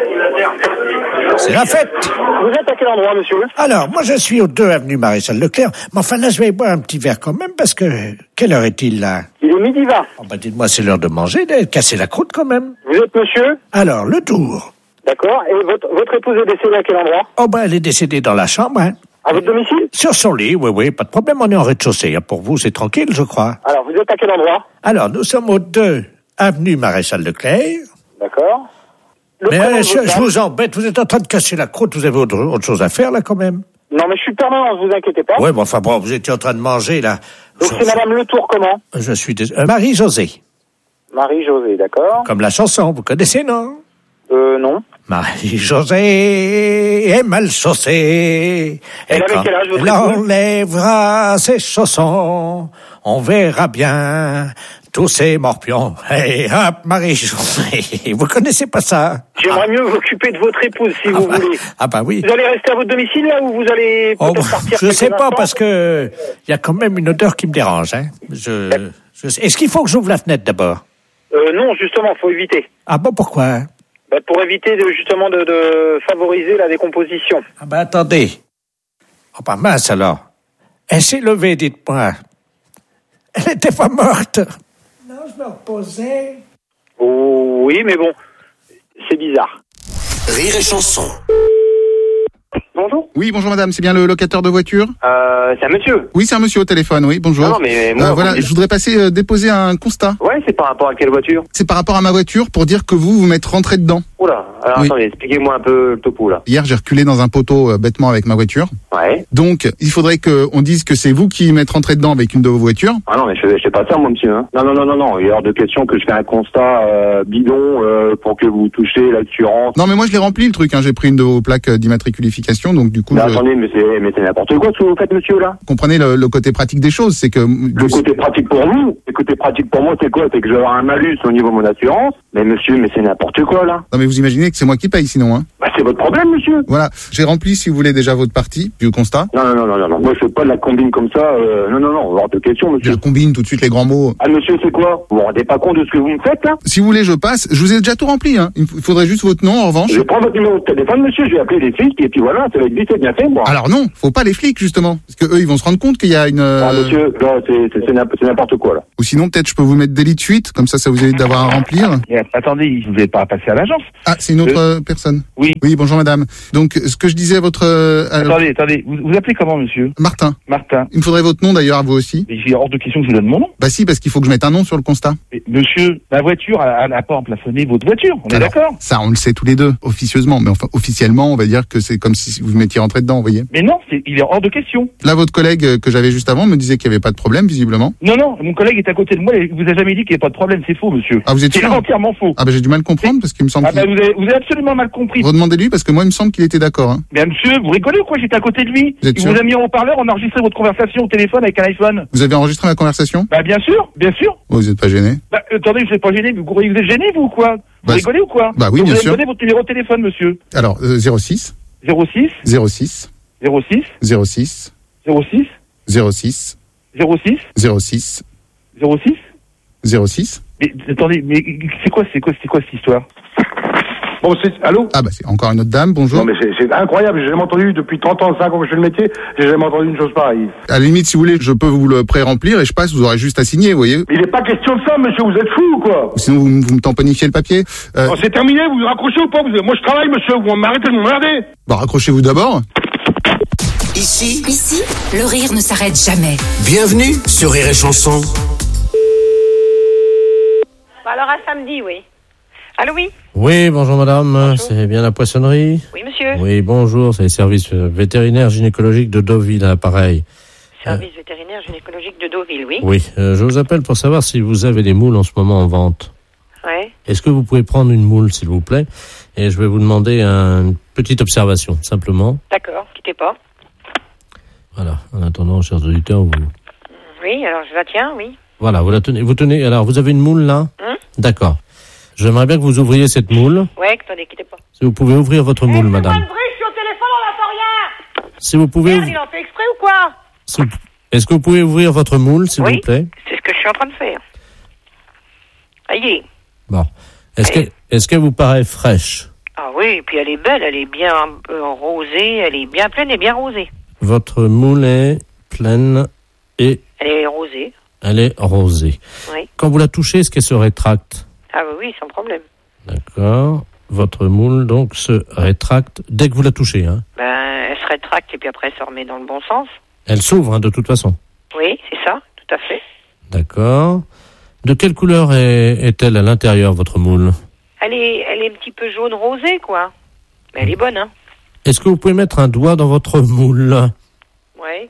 S16: C'est la fête.
S13: Vous êtes à quel endroit, monsieur?
S16: Alors, moi, je suis aux deux avenue Maréchal Leclerc, mais enfin, là, je vais boire un petit verre quand même, parce que... Quelle heure est-il, là?
S13: Il est midi vingt.
S16: Oh, bah, dites-moi, c'est l'heure de manger, de casser la croûte, quand même.
S13: Vous êtes monsieur?
S16: Alors, le tour.
S13: D'accord, et votre, votre épouse est décédée à quel endroit?
S16: Oh, ben, elle est décédée dans la chambre, hein.
S13: À votre domicile?
S16: Sur son lit, oui, oui, pas de problème, on est en rez-de-chaussée. Hein. Pour vous, c'est tranquille, je crois.
S13: Alors, vous êtes à quel endroit?
S16: Alors, nous sommes aux deux avenue Maréchal Leclerc.
S13: D'accord.
S16: Mais euh, je, je vous embête, vous êtes en train de casser la croûte, vous avez autre, autre chose à faire, là, quand même?
S13: Non, mais je suis permanent, ne vous inquiétez pas.
S16: Oui, bon, enfin, bon, vous étiez en train de manger, là.
S13: Donc, c'est Madame Letour, comment?
S16: Je suis désolé. Euh, Marie-Josée.
S13: Marie-Josée, d'accord.
S16: Comme la chanson, vous connaissez, non?
S13: Euh, non.
S16: Marie-Josée est mal chaussée.
S13: Elle avait quel âge, votre
S16: elle enlèvera ses chaussons, on verra bien tous ces morpions. Hey, hop, Marie-Josée. Vous connaissez pas ça?
S13: J'aimerais ah. mieux vous occuper de votre épouse, si
S16: ah
S13: vous
S16: bah,
S13: voulez.
S16: Ah bah oui.
S13: Vous allez rester à votre domicile, là, ou vous allez peut-être
S16: oh,
S13: partir?
S16: Je sais pas,
S13: instants
S16: parce que il y a quand même une odeur qui me dérange, hein. Je, je sais. Est-ce qu'il faut que j'ouvre la fenêtre d'abord?
S13: Euh, non, justement, faut éviter.
S16: Ah bon, pourquoi?
S13: Bah, pour éviter de, justement de, de favoriser la décomposition.
S16: Ah ben attendez. Oh bah mince alors. Elle s'est levée, dites-moi. Elle n'était pas morte. Non, je me reposais.
S13: Oh, oui, mais bon, c'est bizarre.
S3: Rire et chanson.
S13: Bonjour.
S5: Oui, bonjour madame, c'est bien le locateur de voiture?
S13: Euh, c'est un monsieur.
S5: Oui, c'est un monsieur au téléphone, oui, bonjour.
S13: Non, non mais moi,
S5: euh, voilà, je voudrais passer euh, déposer un constat.
S13: Ouais, c'est par rapport à quelle voiture?
S5: C'est par rapport à ma voiture pour dire que vous, vous m'êtes rentré dedans.
S13: Oula, alors
S5: oui.
S13: Attendez, expliquez-moi un peu le topo là.
S5: Hier, j'ai reculé dans un poteau euh, bêtement avec ma voiture.
S13: Ouais.
S5: Donc, il faudrait qu'on dise que c'est vous qui m'êtes rentré dedans avec une de vos voitures.
S13: Ah non, mais je, je sais pas ça, moi, monsieur. Hein. Non, non, non, non, non, il est hors de question que je fais un constat euh, bidon euh, pour que vous touchiez l'assurance.
S5: Non, mais moi, je l'ai rempli le truc, hein. J'ai pris une de vos plaques d'immatriculification, donc du coup...
S13: Mais
S5: je...
S13: attendez, mais c'est, mais c'est n'importe quoi ce que vous faites, monsieur, là.
S5: Comprenez le, le côté pratique des choses, c'est que...
S13: Le côté pratique pour vous, le côté pratique pour moi, c'est quoi? C'est que je vais avoir un malus au niveau de mon assurance. Mais monsieur, mais c'est n'importe quoi, là.
S5: Non, mais vous imaginez que c'est moi qui paye, sinon, hein.
S13: Bah, c'est votre problème, monsieur.
S5: Voilà. J'ai rempli, si vous voulez, déjà votre partie, du constat.
S13: Non, non, non, non, non, non. Moi, je fais pas de la combine comme ça, euh... non, non, non, hors de question, monsieur.
S5: Je combine tout de suite les grands mots.
S13: Ah, monsieur, c'est quoi? Vous vous rendez pas compte de ce que vous me faites, là?
S5: Si vous voulez, je passe. Je vous ai déjà tout rempli, hein. Il faudrait juste votre nom, en revanche.
S13: Je prends votre numéro de téléphone, monsieur, je vais appeler les flics, et puis voilà, ça va être vite et bien fait, moi.
S5: Alors non, faut pas les flics, justement. Parce que eux, ils vont se rendre compte qu'il y a une...
S13: Ah, monsieur, là, c'est, c'est, c'est n'importe quoi, là.
S5: Ou sinon, peut-être, je peux vous mettre délit de fuite, comme ça, ça vous évite d'avoir à remplir.
S20: Yeah, attendez, vous n'avez pas à passer à l'agence?
S5: Ah, c'est une autre euh... personne.
S20: Oui.
S5: Oui, bonjour madame. Donc, ce que je disais à votre... Euh, alors...
S20: Attendez, attendez, vous, vous appelez comment, monsieur?
S5: Martin.
S20: Martin.
S5: Il me faudrait votre nom, d'ailleurs, à vous aussi.
S20: Mais il est hors de question que je vous donne mon nom.
S5: Bah si, parce qu'il faut que je mette un nom sur le constat.
S20: Mais, monsieur, ma voiture, elle n'a pas emplafonné votre voiture, on est
S5: alors,
S20: d'accord?
S5: Ça, on le sait tous les deux, officieusement. Mais enfin, officiellement, on va dire que c'est comme si vous m'étiez rentré dedans, vous voyez.
S20: Mais non, c'est, il est hors de question.
S5: Là, votre collègue que j'avais juste avant me disait qu'il n'y avait pas de problème, visiblement.
S20: Non, non, mon collègue est à côté de moi et vous a jamais dit qu'il n'y avait pas de problème, c'est faux, monsieur.
S5: Ah, vous êtes
S20: c'est
S5: sûr?
S20: entièrement faux.
S5: Ah, bah j'ai du mal à comprendre parce qu'il me semble
S20: ah, bah, vous, avez, vous avez absolument mal compris.
S5: Redemandez-lui parce que moi, il me semble qu'il était d'accord. Hein.
S20: Mais monsieur, vous rigolez ou quoi? J'étais à côté de lui.
S5: Vous êtes
S20: il
S5: sûr?
S20: vous a mis en haut-parleur, on a enregistré votre conversation au téléphone avec un iPhone.
S5: Vous avez enregistré ma conversation?
S20: Bah bien sûr, bien sûr.
S5: Oh, vous n'êtes pas gêné?
S20: Bah attendez, vous n'êtes pas gêné, vous croyez que vous êtes gêné, vous ou quoi? Vous rigolez ou quoi?
S5: Bah oui,
S20: Donc
S5: bien
S20: vous
S5: sûr.
S20: Vous allez me donner votre numéro de téléphone, monsieur.
S5: Alors, euh, zéro six.
S20: zéro six.
S5: zéro six.
S20: zéro six.
S5: zéro six.
S20: zéro six.
S5: zéro six.
S20: zéro six.
S5: zéro six.
S20: zéro six.
S5: zéro six.
S20: Mais attendez, mais c'est quoi, c'est quoi, c'est quoi cette histoire?
S9: Bon, c'est... Allô?
S5: Ah bah c'est encore une autre dame, bonjour.
S9: Non mais c'est, c'est incroyable, j'ai jamais entendu, depuis trente ans, cinq ans que je fais le métier, j'ai jamais entendu une chose pareille.
S5: À la limite, si vous voulez, je peux vous le pré-remplir et je passe, vous aurez juste à signer, vous voyez.
S9: Mais il n'est pas question de ça, monsieur, vous êtes fou ou quoi?
S5: Sinon, vous, vous me tamponifiez le papier. Euh...
S9: Oh, c'est terminé, vous vous raccrochez ou pas? Vous... Moi je travaille, monsieur, vous m'arrêtez de m'emmerder.
S5: Bah raccrochez-vous d'abord.
S3: Ici,
S11: Ici, le rire ne s'arrête jamais.
S3: bienvenue sur Rire et Chanson.
S6: Bah alors à samedi, oui. Allô, oui?
S16: Oui, bonjour madame, bonjour. C'est bien la poissonnerie?
S6: Oui, monsieur.
S16: Oui, bonjour, c'est les services vétérinaires gynécologiques de Deauville à l'appareil.
S6: Service euh... vétérinaire gynécologique de Deauville, oui.
S16: Oui, euh, je vous appelle pour savoir si vous avez des moules en ce moment en vente.
S6: Ouais.
S16: Est-ce que vous pouvez prendre une moule, s'il vous plaît? Et je vais vous demander une petite observation, simplement.
S6: D'accord, quittez pas.
S16: Voilà, en attendant, chers auditeurs, vous...
S6: Oui, alors je la tiens, oui.
S16: Voilà, vous la tenez. Vous tenez. Alors, vous avez une moule là?
S6: Hum?
S16: D'accord. J'aimerais bien que vous ouvriez cette moule.
S6: Ouais, attendez, quittez pas.
S16: Si vous pouvez ouvrir votre moule, madame.
S6: Pas de bruit, je suis au téléphone, on n'entend rien.
S16: Si vous pouvez.
S6: Merde, il en fait exprès ou quoi?
S16: Si vous... Est-ce que vous pouvez ouvrir votre moule, s'il
S6: oui,
S16: vous plaît?
S6: C'est ce que je suis en train de faire. Aïe.
S16: Bon. Est-ce que, est-ce qu'elle vous paraît fraîche?
S6: Ah oui, et puis elle est belle, elle est bien euh, rosée, elle est bien pleine et bien rosée.
S16: Votre moule est pleine et...
S6: Elle est rosée.
S16: Elle est rosée.
S6: Oui.
S16: Quand vous la touchez, est-ce qu'elle se rétracte?
S6: Ah oui, oui, sans problème.
S16: D'accord. Votre moule, donc, se rétracte dès que vous la touchez, hein?
S6: Ben, elle se rétracte et puis après, elle se remet dans le bon sens.
S16: Elle s'ouvre, hein, de toute façon?
S6: Oui, c'est ça, tout à fait.
S16: D'accord. De quelle couleur est, est-elle à l'intérieur, votre moule?
S6: Elle est, elle est un petit peu jaune rosée, quoi. Mais elle est bonne, hein.
S16: Est-ce que vous pouvez mettre un doigt dans votre moule?
S6: Oui.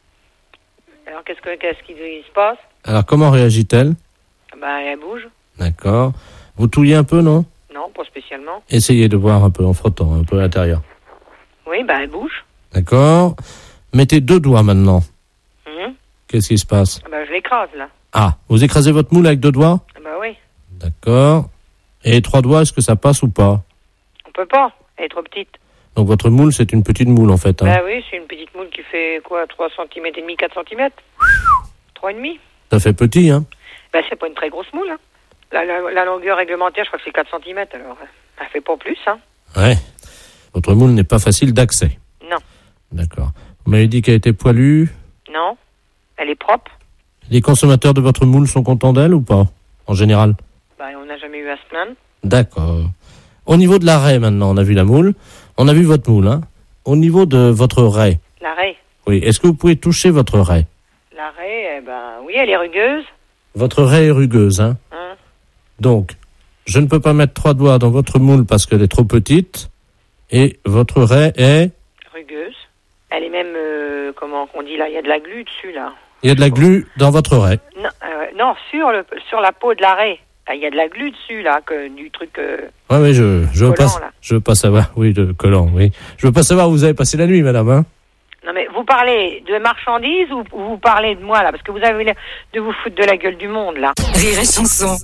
S6: Alors, qu'est-ce, que, qu'est-ce qui se passe?
S16: Alors, comment réagit-elle?
S6: Ben, elle bouge.
S16: D'accord. Vous touillez un peu, non?
S6: Non, pas spécialement.
S16: Essayez de voir un peu en frottant, un peu à l'intérieur.
S6: Oui, ben, elle bouge.
S16: D'accord. Mettez deux doigts maintenant.
S6: Mmh.
S16: Qu'est-ce qui se passe?
S6: Ben, je l'écrase, là.
S16: Ah, vous écrasez votre moule avec deux doigts?
S6: Ben oui.
S16: D'accord. Et trois doigts, est-ce que ça passe ou pas?
S6: On peut pas, elle est trop petite.
S16: Donc votre moule, c'est une petite moule en fait, hein?
S6: Ben oui, c'est une petite moule qui fait quoi, trois centimètres et demi, quatre centimètres? trois et demi?
S16: Ça fait petit, hein?
S6: Ben c'est pas une très grosse moule, hein. La, la, la longueur réglementaire, je crois que c'est quatre centimètres, alors elle fait pas plus, hein.
S16: Ouais. Votre moule n'est pas facile d'accès.
S6: Non.
S16: D'accord. Vous m'avez dit qu'elle était poilue?
S6: Non. Elle est propre.
S16: Les consommateurs de votre moule sont contents d'elle ou pas, en général?
S6: Ben on n'a jamais eu à se plaindre.
S16: D'accord. Au niveau de la raie, maintenant, on a vu la moule. On a vu votre moule, hein. Au niveau de votre raie.
S6: La raie?
S16: Oui. Est-ce que vous pouvez toucher votre raie?
S6: La raie, eh ben, oui, elle est rugueuse.
S16: Votre raie est rugueuse, hein.
S6: Hum.
S16: Donc, je ne peux pas mettre trois doigts dans votre moule parce qu'elle est trop petite. Et votre raie est...
S6: rugueuse. Elle est même, euh, comment on dit là, il y a de la glu dessus, là.
S16: Il y a de la glu dans votre raie.
S6: Non, euh, non sur, le, sur la peau de la raie. Il y a de la glu dessus, là, que, du truc... Euh,
S16: oui, oui, je, je veux
S6: collant,
S16: pas,
S6: là.
S16: je veux pas savoir, oui, de collant, oui. Je veux pas savoir où vous avez passé la nuit, madame, hein.
S6: Non, mais vous parlez de marchandises ou, ou vous parlez de moi, là? Parce que vous avez l'air de vous foutre de la gueule du monde, là.
S11: Rire et Chanson.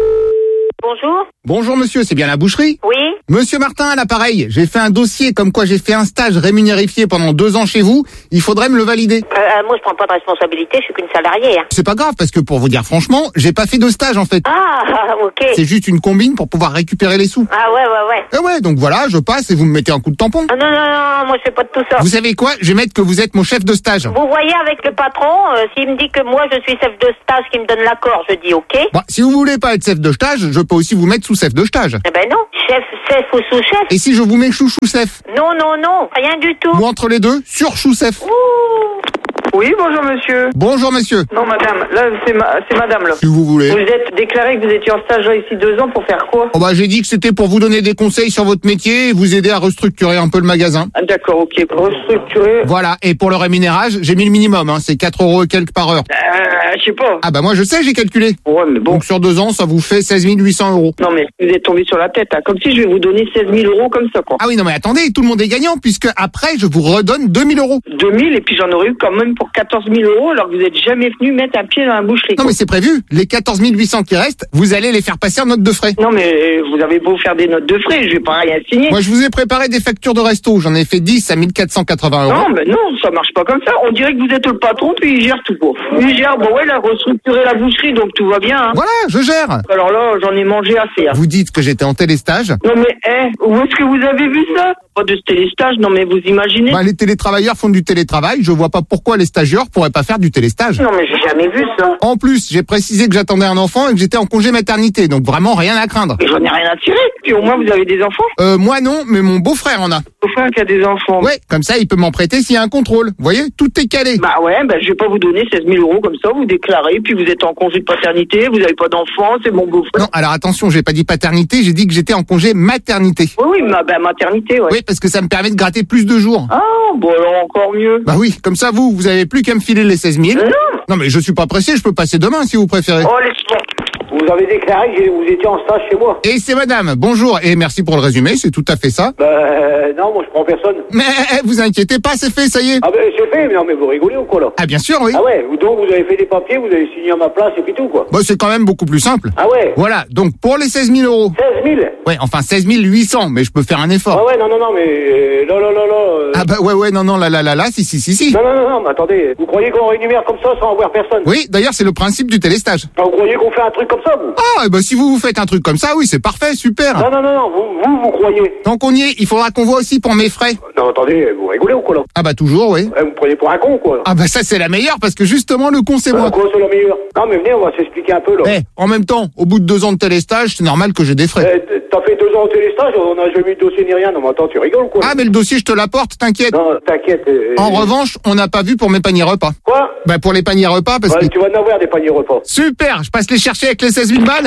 S4: Bonjour.
S5: Bonjour monsieur, c'est bien la boucherie?
S4: Oui.
S5: Monsieur Martin à l'appareil, j'ai fait un dossier comme quoi j'ai fait un stage rémunérifié pendant deux ans chez vous, il faudrait me le valider.
S4: Euh, moi je prends pas de responsabilité, je suis qu'une salariée. Hein.
S5: C'est pas grave parce que pour vous dire franchement, j'ai pas fait de stage en fait.
S4: Ah, ok.
S5: C'est juste une combine pour pouvoir récupérer les sous.
S4: Ah ouais, ouais, ouais.
S5: Et ouais, donc voilà, je passe et vous me mettez un coup de tampon.
S4: Ah, non, non, non, moi je fais pas de tout ça.
S5: Vous savez quoi? Je vais mettre que vous êtes mon chef de stage.
S4: Vous voyez avec le patron, euh, s'il me dit que moi je suis chef de stage, qu'il me donne l'accord, je dis ok.
S5: Bon, si vous voulez pas être chef de stage, je peux aussi vous mettre sous chef de stage.
S4: Eh ben non, chef, chef ou sous-chef.
S5: Et si je vous mets chouchou chef?
S4: Non, non, non, rien du tout.
S5: Ou entre les deux, sur chou chef.
S21: Oui, bonjour monsieur.
S5: Bonjour monsieur.
S21: Non madame, là c'est ma, c'est madame là.
S5: Si vous voulez.
S21: Vous êtes déclaré que vous étiez en stage là ici deux ans pour faire quoi?
S5: Oh bah j'ai dit que c'était pour vous donner des conseils sur votre métier et vous aider à restructurer un peu le magasin.
S21: Ah, d'accord, ok, restructurer.
S5: Voilà, et pour le rémunérage, j'ai mis le minimum, hein, c'est quatre euros et quelques par heure.
S21: Euh, je sais pas.
S5: Ah bah moi je sais, j'ai calculé.
S21: Ouais, mais bon.
S5: Donc sur deux ans, ça vous fait seize mille huit cents euros.
S21: Non mais vous êtes tombé sur la tête, hein. Comme si je vais vous donner seize mille euros comme ça quoi.
S5: Ah oui, non mais attendez, tout le monde est gagnant puisque après je vous redonne deux mille euros.
S21: deux mille et puis j'en aurais eu quand même pour quatorze mille euros alors que vous n'êtes jamais venu mettre un pied dans la boucherie.
S5: Non mais c'est prévu, les quatorze mille huit cents qui restent, vous allez les faire passer en note de frais.
S21: Non mais vous avez beau faire des notes de frais, je vais pas rien signer.
S5: Moi je vous ai préparé des factures de resto, j'en ai fait dix à mille quatre cent quatre-vingts euros.
S21: Non mais non, ça marche pas comme ça. On dirait que vous êtes le patron puis il gère tout quoi. Il gère, bon ouais, il a restructuré la boucherie donc tout va bien. Hein.
S5: Voilà, je gère.
S21: Alors là, j'en ai mangé assez. Hein.
S5: Vous dites que j'étais en téléstage.
S21: Non mais, eh, où est-ce que vous avez vu ça? Pas de téléstage, non mais vous imaginez?
S5: Bah, les télétravailleurs font du télétravail, je vois pas pourquoi les stagiaires pourraient pas faire du téléstage.
S21: Non mais j'ai jamais vu ça.
S5: En plus, j'ai précisé que j'attendais un enfant et que j'étais en congé maternité, donc vraiment rien à craindre.
S21: Et j'en ai rien à tirer, puis au moins vous avez des enfants?
S5: Euh, moi non, mais mon beau-frère en a.
S21: Beau-frère qui a des enfants?
S5: Ouais, comme ça il peut m'en prêter s'il y a un contrôle. Vous voyez, tout est calé.
S21: Bah ouais, bah je vais pas vous donner seize mille euros comme ça, vous déclarez, puis vous êtes en congé de paternité, vous avez pas d'enfant, c'est mon beau-frère.
S5: Non, alors attention, j'ai pas dit paternité, j'ai dit que j'étais en congé maternité.
S21: Oui, oui, ma, bah maternité, ouais.
S5: Oui, parce que ça me permet de gratter plus de jours.
S21: Ah, bon alors encore mieux.
S5: Bah oui, comme ça vous, vous avez plus qu'à me filer les seize mille.
S21: Non.
S5: Non mais je suis pas pressé, je peux passer demain si vous préférez.
S21: Oh, laisse-moi.
S19: Vous avez déclaré que vous étiez en stage chez moi.
S5: Et c'est madame, bonjour, et merci pour le résumé, c'est tout à fait ça.
S19: Bah euh, non, moi je prends personne.
S5: Mais vous inquiétez pas, c'est fait, ça y est.
S19: Ah ben c'est fait, mais non mais vous rigolez ou quoi là?
S5: Ah bien sûr, oui.
S19: Ah ouais, donc vous avez fait des papiers, vous avez signé à ma place et puis tout quoi.
S5: Bah c'est quand même beaucoup plus simple.
S19: Ah ouais.
S5: Voilà, donc pour les seize mille euros.
S19: seize mille.
S5: Ouais, enfin seize mille huit cents, mais je peux faire un effort.
S19: Ah ouais, non, non, non, mais euh, là, là, là, là. Euh...
S5: Ah bah ouais, ouais, non, non, là, là, là, là, si, si, si, si.
S19: Non, non, non, non, mais attendez, vous croyez qu'on rémunère comme ça sans avoir personne?
S5: Oui, d'ailleurs c'est le principe du téléstage.
S19: Ah, vous croyez qu'on fait un truc comme ça, vous?
S5: Ah, bah si vous vous faites un truc comme ça, oui, c'est parfait, super.
S19: Non, non, non, non, vous, vous, vous croyez.
S5: Tant qu'on y est, il faudra qu'on voit aussi pour mes frais.
S19: Non, attendez, vous rigolez ou quoi là?
S5: Ah bah toujours, oui.
S19: Ouais, vous me prenez pour un con, quoi. Là.
S5: Ah bah ça c'est la meilleure, parce que justement le con c'est
S19: euh,
S5: moi.
S19: Quoi, c'est la meilleure? Non, mais venez, on va s'expliquer un peu, là.
S5: Eh, en même temps, au bout de deux ans de téléstage, c'est normal que j'ai des frais.
S19: Eh, t'as fait deux ans au téléstage, on n'a jamais eu de dossier ni rien. Non, mais attends, tu rigoles ou quoi?
S5: Ah mais le dossier, je te l'apporte, t'inquiète.
S19: Non, t'inquiète. Euh,
S5: en euh... revanche, on n'a pas vu pour mes paniers repas.
S19: Quoi?
S5: Bah pour les paniers repas, parce
S19: ouais,
S5: que...
S19: tu vas en avoir des paniers repas.
S5: Super, je passe les chercher avec les seize mille balles.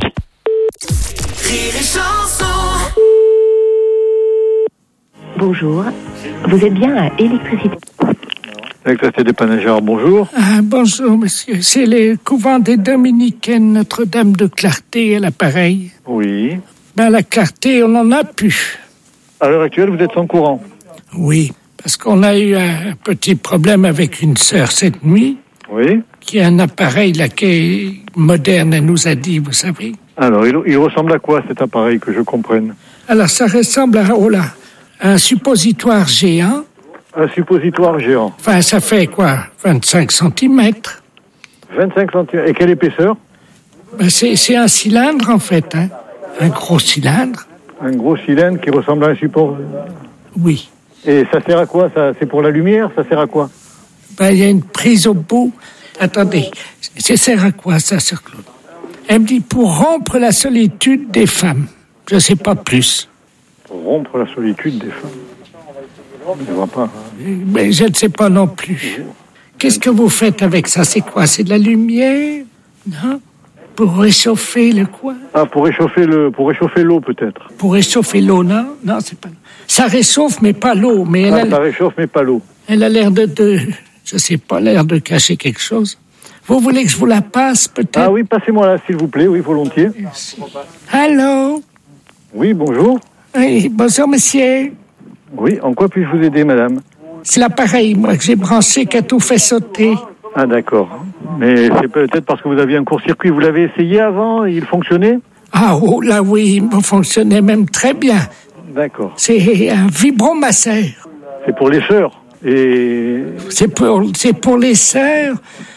S10: Bonjour, vous êtes bien à Électricité.
S9: Électricité des Panagères, bonjour.
S2: Ah, bonjour, monsieur. C'est le couvent des Dominicaines Notre-Dame de Clarté à l'appareil.
S9: Oui.
S2: Ben, la Clarté, on en a plus.
S9: À l'heure actuelle, vous êtes sans courant?
S2: Oui, parce qu'on a eu un petit problème avec une sœur cette nuit.
S9: Oui.
S2: Qui a un appareil là qui est moderne, elle nous a dit, vous savez.
S9: Alors, il, il ressemble à quoi cet appareil, que je comprenne?
S2: Alors, ça ressemble à, oh là, à un suppositoire géant.
S9: Un suppositoire géant.
S2: Enfin, ça fait quoi? vingt-cinq centimètres.
S9: vingt-cinq centimètres. Et quelle épaisseur?
S2: Ben, c'est, c'est un cylindre, en fait, hein. Un gros cylindre.
S9: Un gros cylindre qui ressemble à un support?
S2: Oui.
S9: Et ça sert à quoi, ça? C'est pour la lumière? Ça sert à quoi?
S2: Ben, il y a une prise au bout. Attendez, ça sert à quoi, ça, sœur Claude? Elle me dit pour rompre la solitude des femmes. Je ne sais pas plus.
S9: Pour rompre la solitude des femmes? Je ne vois pas. Hein.
S2: Mais je ne sais pas non plus. Qu'est-ce que vous faites avec ça? C'est quoi? C'est de la lumière? Non? Pour réchauffer le quoi?
S9: Ah, pour réchauffer le, pour réchauffer l'eau peut-être.
S2: Pour réchauffer l'eau, non? Non, c'est pas. Ça réchauffe, mais pas l'eau. Mais elle
S9: ah,
S2: a...
S9: ça réchauffe, mais pas l'eau.
S2: Elle a l'air de, de, je sais pas, l'air de cacher quelque chose. Vous voulez que je vous la passe peut-être?
S9: Ah oui, passez-moi là, s'il vous plaît. Oui, volontiers.
S2: Merci. Allô?
S9: Oui, bonjour.
S2: Oui, bonjour, monsieur.
S9: Oui, en quoi puis-je vous aider, madame?
S2: C'est l'appareil, moi, que j'ai branché, qui a tout fait sauter.
S9: Ah, d'accord. Mais c'est peut-être parce que vous aviez un court-circuit. Vous l'avez essayé avant? Il fonctionnait?
S2: Ah, oh, là, oui, il fonctionnait même très bien.
S9: D'accord.
S2: C'est un vibromasseur.
S9: C'est pour les sœurs? Et...
S2: C'est pour, c'est pour les sœurs.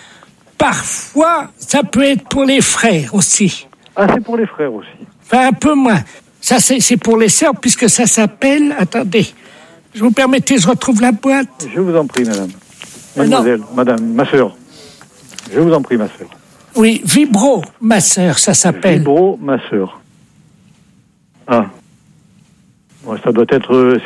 S2: Parfois, ça peut être pour les frères aussi.
S9: Ah, c'est pour les frères aussi?
S2: Enfin, un peu moins. Ça, c'est, c'est pour les sœurs, puisque ça s'appelle... Attendez, je vous permettez, je retrouve la boîte.
S9: Je vous en prie, madame. Mademoiselle, non. Madame, ma sœur. Je vous en prie, ma sœur.
S2: Oui, vibromasseur, ça s'appelle.
S9: Vibromasseur. Ah. Bon, ça doit être...